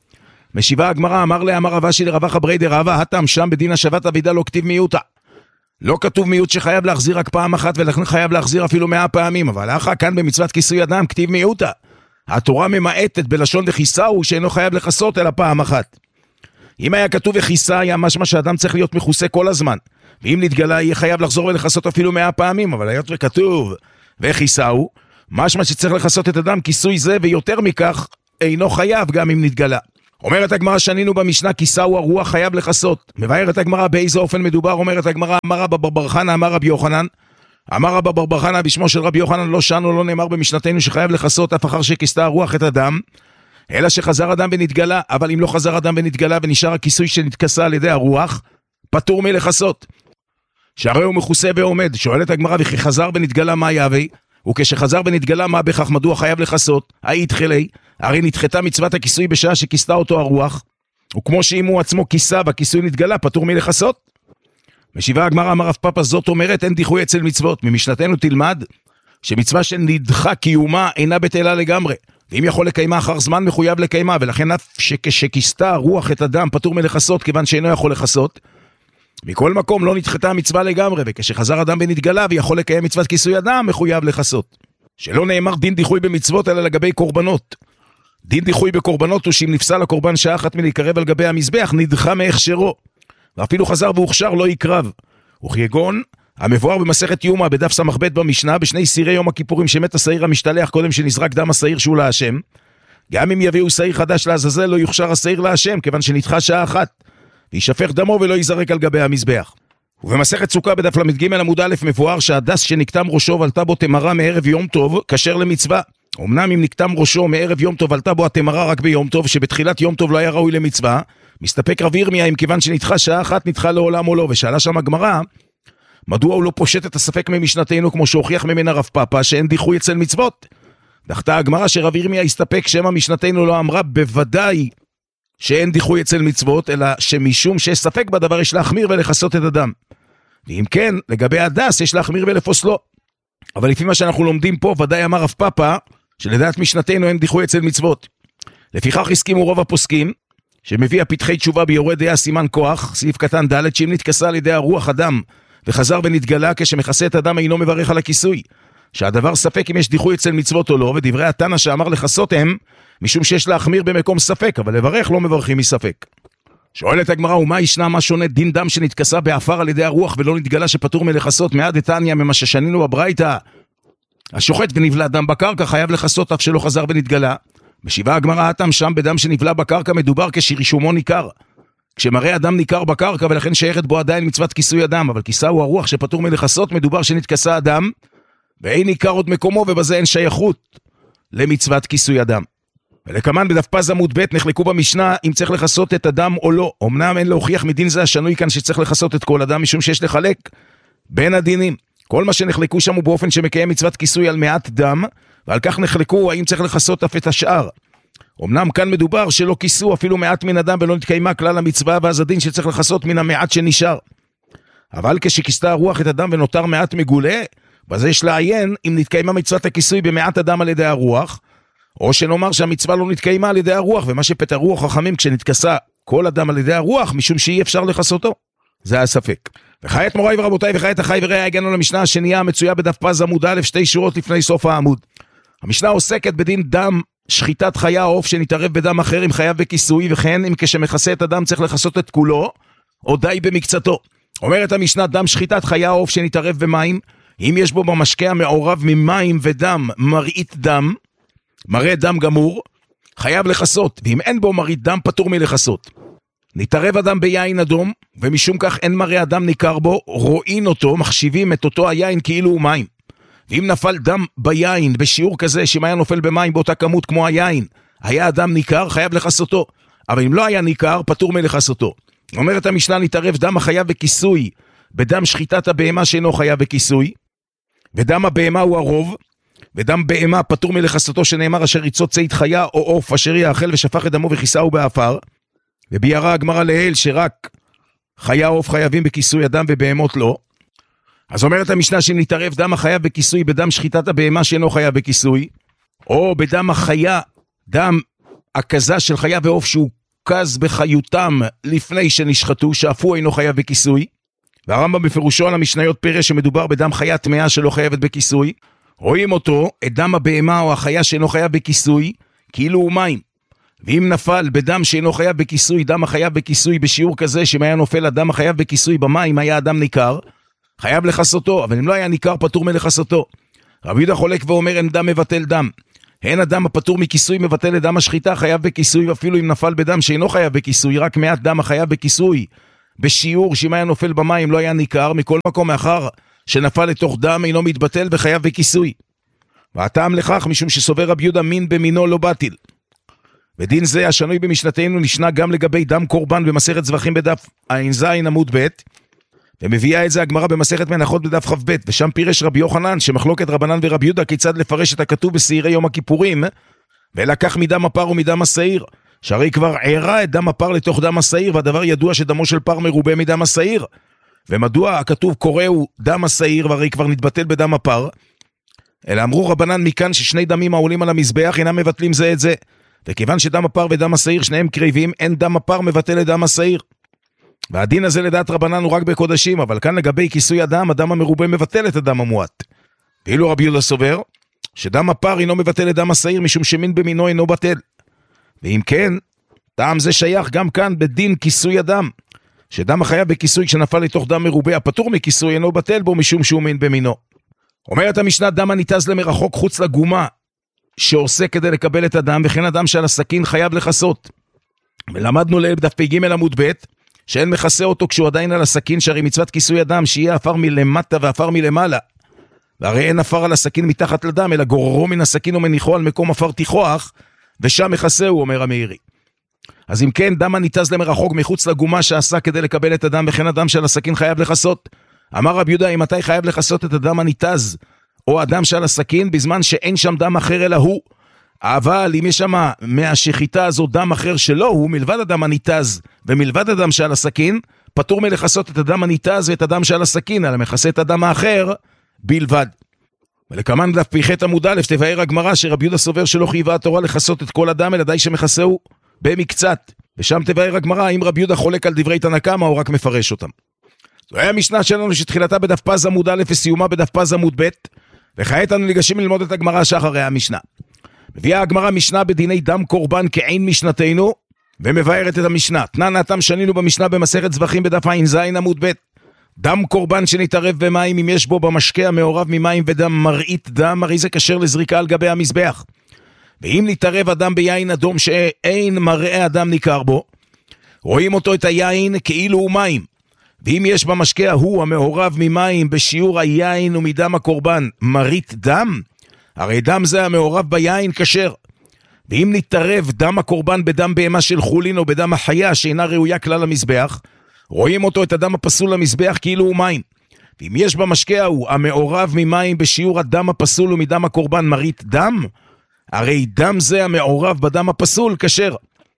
משיבה הגמרא, אמר לאמר רבא אשי לרבא חברי דרבא, הטעם שם בדין השבת אבידה לא כתיב מיעוטה, לא כתוב מיעוט שחייב להחזיר רק פעם אחת ולכן חייב להחזיר אפילו מאה פעמים, אבל אחר כאן במצוות כיסוי אדם כתיב מיעוטה, התורה ממעטת בלשון דכיסה הוא שאינו חייב לכסות אלא פעם אחת. אם היה כתוב וכיסה היה משמע שאדם צריך להיות מכוסה כל הזמן, ואם נתגלה יהיה חייב לחזור ולכסות אפילו מאה פעמים, אבל היה כתוב וכיסה הוא, משמע שצריך לכסות את אדם כיסוי זה, ויותר מכך אינו חייב גם אם נתגלה. אומרת הגמרא, שנינו במשנה, כיסה הוא הרוח חייב לכסות. מבארת הגמרא באיזה אופן מדובר. אומרת הגמרא, אמר רבא בר בר חנא אמר רבי יוחנן, אמר רבא בר בר חנא בשמו של רבי יוחנן, לא שנו לא נאמר במשנתנו שחייב לכסות אף אחר שכיסתה הרוח את אדם, אלא שחזר אדם ונתגלה. אבל אם לא חזר אדם ונתגלה ונשאר הכיסוי שנתכסה על ידי הרוח, פטור מלכסות, שהרי הוא מכוסה ועומד. שואלת הגמרא, וכי חזר ונתגלה מה יהווה? וכשחזר ונתגלה מה בכך, מדוע חייב לכסות? היית חלי, הרי נדחתה מצוות הכיסוי בשעה שכיסתה אותו הרוח, וכמו שאם הוא עצמו כיסה והכיסוי נתגלה, פטור מלכסות. משיבה הגמרא, אמר רב פאפא, זאת אומרת אין דיחוי אצל מצוות. ממשנתנו תלמד שמצווה שנדחה קיומה אינה בטלה לגמרי, ואם יכול לקיימה אחר זמן מחויב לקיימה, ולכן אף שכשכיסתה הרוח את אדם פטור מלכסות כיוון שאינו יכול לכסות. מכל מקום לא נדחתה המצווה לגמרי, וכשחזר אדם ונתגלה ויכול לקיים מצוות כיסוי אדם מחויב לכסות. שלא נאמר דין דיחוי במצוות אלא לגבי קורבנות. דין דיחוי בקורבנות הוא שאם נפסל הקורבן שעה אחת מלהיקרב על גבי המזבח נדחה מהכשרו, ואפילו חזר והוכשר לא יקרב. וכיגון המבואר במסכת יומא בדף סמ"ב במשנה, בשני סירי יום הכיפורים שמת השעיר המשתלח קודם שנזרק דם השעיר שהוא להשם, גם אם יביאו שעיר חדש לעזאזל לא יוכשר השעיר להשם, כיוון שנדחה שעה אחת, וישפך דמו ולא ייזרק על גבי המזבח. ובמסכת סוכה בדף למד עמוד א' מבואר שהדס שנקטם ראשו ועלתה בו תמרה מערב יום טוב כשר למצווה. אמנם אם נקטם ראשו מערב יום טוב עלתה בו התמרה רק ביום טוב, שבתחילת יום טוב לא היה ראוי למצווה, מסתפק רב ירמיה אם כיוון שנדחה שעה אחת נדחה לעולם או לא. ושאלה שם הגמרא מדוע הוא לא פושט את הספק ממשנתנו כמו שהוכיח ממנה רב פאפא שאין דיחוי אצל מצוות. דחתה הגמרא שרב ירמיה הסתפק שמה משנתנו לא אמרה בוודאי שאין דיחוי אצל מצוות, אלא שמשום שיש ספק בדבר יש להחמיר ולכסות את אדם. ואם כן, לגבי הדס יש להחמיר ולפוסלו. אבל לפי מה שאנחנו לומדים פה, ודאי אמר רב פאפא, שלדעת משנתנו אין דיחוי אצל מצוות. לפיכך הסכימו רוב הפוסקים, שמביא הפתחי תשובה ביורד דעה סימן כוח, סעיף קטן ד', שאם נתכסה על ידי הרוח אדם, וחזר ונתגלה כשמכסה את אדם אינו מברך על הכיסוי. שהדבר ספק אם יש דיחוי אצל מצוות או לא, ודברי התנא שאמר לכסות הם, משום שיש להחמיר במקום ספק, אבל לברך לא מברכים מספק. שואלת הגמרא, ומה ישנה מה שונה דין דם שנתכסה באפר על ידי הרוח ולא נתגלה שפטור מלכסות? מעד דתניא ממה ששנינו בברייתא, השוחט ונבלע דם בקרקע חייב לכסות אף שלא חזר ונתגלה. משיבה הגמרא, הטעם שם בדם שנבלע בקרקע מדובר כשרישומו ניכר, כשמראה אדם ניכר בקרקע ולכן שייכת בו עדיין מצוות כיסוי אדם, אבל כיסה הוא הרוח שפטור מלכסות, מדובר שנתכסה אדם ואין ניכר עוד מקומו, ובזה אין שייכות למצוות כיסוי אדם. ולכמן בדף פז עמוד ב' נחלקו במשנה אם צריך לכסות את אדם או לא. אמנם אין להוכיח מדין זה השנוי כאן שצריך לכסות את כל אדם, משום שיש לחלק בין הדינים. כל מה שנחלקו שם הוא באופן שמקיים מצוות כיסוי על מעט דם, ועל כך נחלקו האם צריך לכסות אף את השאר. אמנם כאן מדובר שלא כיסו אפילו מעט מן אדם ולא נתקיימה כלל המצווה, ואז הדין שצריך לכסות מן המעט שנשאר. אבל כשכיסתה הרוח את אדם ונותר מעט מגולה, בזה יש לעיין אם נתקיימה מצוות הכיסוי במעט אדם על ידי הרוח, או שנאמר שהמצווה לא נתקיימה על ידי הרוח, ומה שפטר רוח חכמים כשנתכסה כל אדם על ידי הרוח, משום שאי אפשר לכסותו. זה הספק. וכעת מוריי ורבותיי, וכעת אחי ורעי, הגענו למשנה השנייה המצויה בדף פז עמוד א', שתי שורות לפני סוף העמוד. המשנה עוסקת בדין דם שחיטת חיה או עוף שנתערב בדם אחר אם חייב בכיסוי, וכן אם כשמכסה את הדם צריך לכסות את כולו, או די במקצתו. אומרת המשנה, דם שחיטת חיה או עוף שנתערב במים, אם יש בו במשקה המעורב ממים ודם מראית דם, מראה דם גמור, חייב לכסות, ואם אין בו מראית דם פטור מלכסות. נתערב אדם ביין אדום, ומשום כך אין מראה אדם ניכר בו, רואים אותו, מחשיבים את אותו היין כאילו הוא מים. ואם נפל דם ביין בשיעור כזה, שאם היה נופל במים באותה כמות כמו היין, היה אדם ניכר, חייב לחסותו. אבל אם לא היה ניכר, פטור מלחסותו. אומרת המשנה, נתערב דם החייב בכיסוי, בדם שחיטת הבהמה שאינו חייב בכיסוי, ודם הבהמה הוא הרוב, ודם בהמה פטור מלחסותו שנאמר אשר ריצות צית חיה או עוף אשר יאכל ושפך את דמו וכיסהו באפר. וביארה הגמרא לעיל שרק חיה עוף חייבים בכיסוי הדם ובהמות לא. אז אומרת המשנה שאם נתערב דם החייב בכיסוי בדם שחיטת הבהמה שאינו חייב בכיסוי, או בדם החיה, דם הכזה של חיה ועוף שהוא כז בחיותם לפני שנשחטו, שאפו אינו חייב בכיסוי, והרמב"ם בפירושו על המשניות פירש שמדובר בדם חיה טמאה שלא חייבת בכיסוי, רואים אותו, את דם הבהמה או החיה שאינו חייב בכיסוי, כאילו הוא מים. ואם נפל בדם שאינו חייב בכיסוי, דם החייב בכיסוי בשיעור כזה, שאם היה נופל הדם החייב בכיסוי במים, היה אדם ניכר, חייב לחסותו, אבל אם לא היה ניכר, פטור מלחסותו. רבי יהודה חולק ואומר, אין דם מבטל דם. הן אדם הפטור מכיסוי מבטל את דם השחיטה, חייב בכיסוי, ואפילו אם נפל בדם שאינו חייב בכיסוי, רק מעט דם החייב בכיסוי, בשיעור שאם היה נופל במים לא היה ניכר, מכל מקום מאחר שנפל לתוך דם אינו מתבטל וחייב בכיסוי. והטעם לכך משום שסובר רבי יהודה מין במינו לא בטיל. ודין זה השנוי במשנתנו נשנה גם לגבי דם קורבן במסכת זבחים בדף ע"ז עמוד ב', ומביאה את זה הגמרא במסכת מנחות בדף כ"ב, ושם פירש רבי יוחנן שמחלוקת רבנן ורבי יהודה כיצד לפרש את הכתוב בשעירי יום הכיפורים, ולקח מדם הפר ומדם השעיר, שהרי כבר עירה את דם הפר לתוך דם השעיר, והדבר ידוע שדמו של פר מרובה מדם השעיר. ומדוע הכתוב קוראו דם השעיר, והרי כבר נתבטל בדם הפר? אלא אמרו רבנן מכאן ששני דמים העולים על המזבח אינם מבטלים זה את זה, וכיוון שדם הפר ודם השעיר שניהם קריבים, אין דם הפר מבטל את דם השעיר. והדין הזה לדעת רבנן הוא רק בקודשים, אבל כאן לגבי כיסוי הדם, הדם המרובה מבטל את הדם המועט. ואילו רבי יהודה סובר שדם הפר אינו מבטל את דם השעיר, משום שמין במינו אינו בטל. ואם כן, טעם זה שייך גם כאן בדין כיסוי הדם, שדם החייב בכיסוי כשנפל לתוך דם מרובה, הפטור מכיסוי אינו בטל בו משום שהוא מין במינו. אומרת המשנה, דם הניתז למרחוק חוץ לגומה, שעושה כדי לקבל את הדם, וכן הדם שעל הסכין חייב לחסות. ולמדנו לדף פ"ג עמוד ב', שאין מכסה אותו כשהוא עדיין על הסכין, שהרי מצוות כיסוי הדם שיהיה עפר מלמטה ועפר מלמעלה. והרי אין עפר על הסכין מתחת לדם, אלא גוררו מן הסכין ומניחו על מקום עפר תיכוח, ושם מכסהו, אומר המאירי. אז אם כן, דם הניתז למרחוק מחוץ לגומה שעשה כדי לקבל את הדם, וכן הדם שעל הסכין חייב לחסות. אמר רבי יהודה, אם מתי חייב לחסות את הדם הניתז, או הדם שעל הסכין, בזמן שאין שם דם אחר אלא הוא. אבל אם יש שם מהשחיטה הזו דם אחר שלא הוא, מלבד הדם הניתז ומלבד הדם שעל הסכין, פטור מלחסות את הדם הניתז ואת הדם שעל הסכין, אלא מכסה את הדם האחר בלבד. ולכמן דף פ"ח עמוד א' תבאר הגמרא שרבי יהודה סובר שלא חייבה התורה לחסות את כל הדם, אלא די שמכסהו במקצת. ושם תבאר הגמרא האם רבי יהודה חולק על דברי תנא קמא או רק מפרש אותם. זו היה המשנה שלנו שתחילתה בדף פז עמוד א' וסיומה בדף פז עמוד ב', וכעת אנו ניגשים ללמוד את הגמרא שאחרי המשנה. מביאה הגמרא משנה בדיני דם קורבן כעין משנתנו, ומבארת את המשנה. תנן התם שנינו במשנה במסכת זבחים בדף ע"ז עמוד ב'. דם קורבן שנתערב במים, אם יש בו במשקה המעורב ממים ודם מרעית דם, הרי זה כשר לזריקה על גבי המזבח. ואם נתערב אדם ביין אדום שאין מראה אדם ניכר בו, רואים אותו את היין כאילו הוא מים. ואם יש במשקה ההוא המעורב ממים בשיעור היין ומדם הקורבן מרעית דם, הרי דם זה המעורב ביין כשר. ואם נתערב דם הקורבן בדם בהמה של חולין או בדם החיה שאינה ראויה כלל המזבח, רואים אותו את הדם הפסול למזבח כאילו הוא מים. ואם יש במשקה ההוא המעורב ממים בשיעור הדם הפסול ומדם הקורבן מרעית דם, הרי דם זה המעורב בדם הפסול כשר.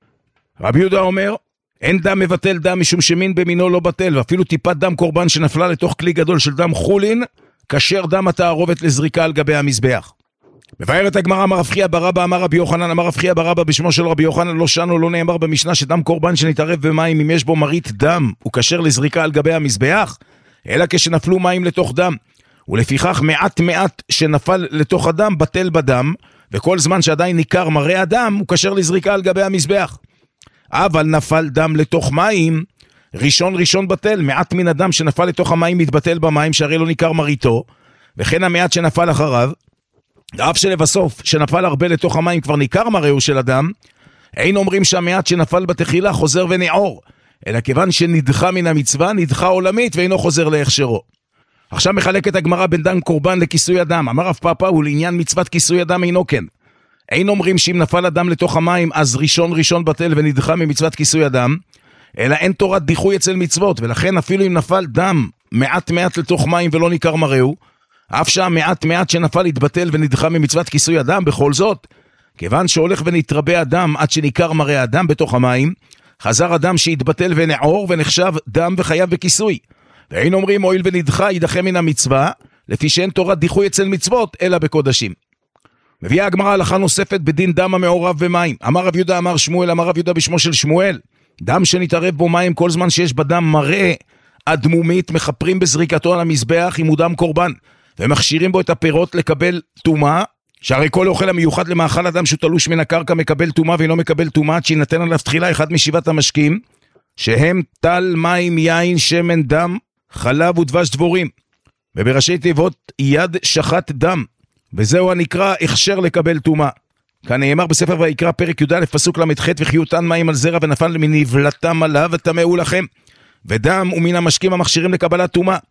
רבי יהודה אומר, אין דם מבטל דם משום שמין במינו לא בטל, ואפילו טיפת דם קורבן שנפלה לתוך כלי גדול של דם חולין, כשר דם התערובת לזריקה על גבי המזבח. מבארת הגמרא, אמר רב חייא בר אבא אמר רבי יוחנן, אמר רב חייא בר אבא בשמו של רבי יוחנן, לא שנו לא נאמר במשנה שדם קורבן שנתערב במים אם יש בו מרעית דם הוא כשר לזריקה על גבי המזבח, אלא כשנפלו מים לתוך דם, ולפיכך מעט מעט שנפל לתוך הדם בטל בדם, וכל זמן שעדיין ניכר מראה הדם הוא כשר לזריקה על גבי המזבח. אבל נפל דם לתוך מים, ראשון ראשון בטל, מעט מן הדם שנפל לתוך המים מתבטל במים שהרי לא ניכר מראיתו, וכן המעט שנפל אחריו, אף שלבסוף שנפל הרבה לתוך המים כבר ניכר מראהו של הדם, אין אומרים שהמעט שנפל בתחילה חוזר ונעור, אלא כיוון שנדחה מן המצווה, נדחה עולמית ואינו חוזר להכשרו. עכשיו מחלקת הגמרא בין דם קורבן לכיסוי הדם. אמר רב פאפא, הוא לעניין מצוות כיסוי הדם אינו כן. אין אומרים שאם נפל הדם לתוך המים, אז ראשון ראשון בטל ונדחה ממצוות כיסוי הדם, אלא אין תורת דיחוי אצל מצוות, ולכן אפילו אם נפל דם מעט מעט לתוך מים ולא ניכר מראהו, אף שהמעט מעט שנפל התבטל ונדחה ממצוות כיסוי הדם, בכל זאת, כיוון שהולך ונתרבה הדם עד שניכר מראה הדם בתוך המים, חזר הדם שהתבטל ונעור ונחשב דם וחייב בכיסוי. ואין אומרים הואיל ונדחה יידחה מן המצווה, לפי שאין תורת דיחוי אצל מצוות, אלא בקודשים. מביאה הגמרא הלכה נוספת בדין דם המעורב במים. אמר רב יהודה אמר שמואל, אמר רב יהודה בשמו של שמואל, דם שנתערב בו מים כל זמן שיש בדם מראה אדמומית, מחפרים בזריקתו על המזבח אם הוא דם קורבן, ומכשירים בו את הפירות לקבל טומאה, שהרי כל אוכל המיוחד למאכל אדם שהוא תלוש מן הקרקע מקבל טומאה ואינו מקבל טומאה, שינתן עליו תחילה אחד משבעת המשקים, שהם טל, מים, יין, שמן, דם, חלב ודבש דבורים, ובראשי תיבות יד שחט דם, וזהו הנקרא הכשר לקבל טומאה. כאן נאמר בספר ויקרא פרק י"א פסוק למ"ח, וחיותן מים על זרע ונפל מנבלתם עליו ותמאו לכם, ודם ומן המשקים המכשירים לקבלת טומאה.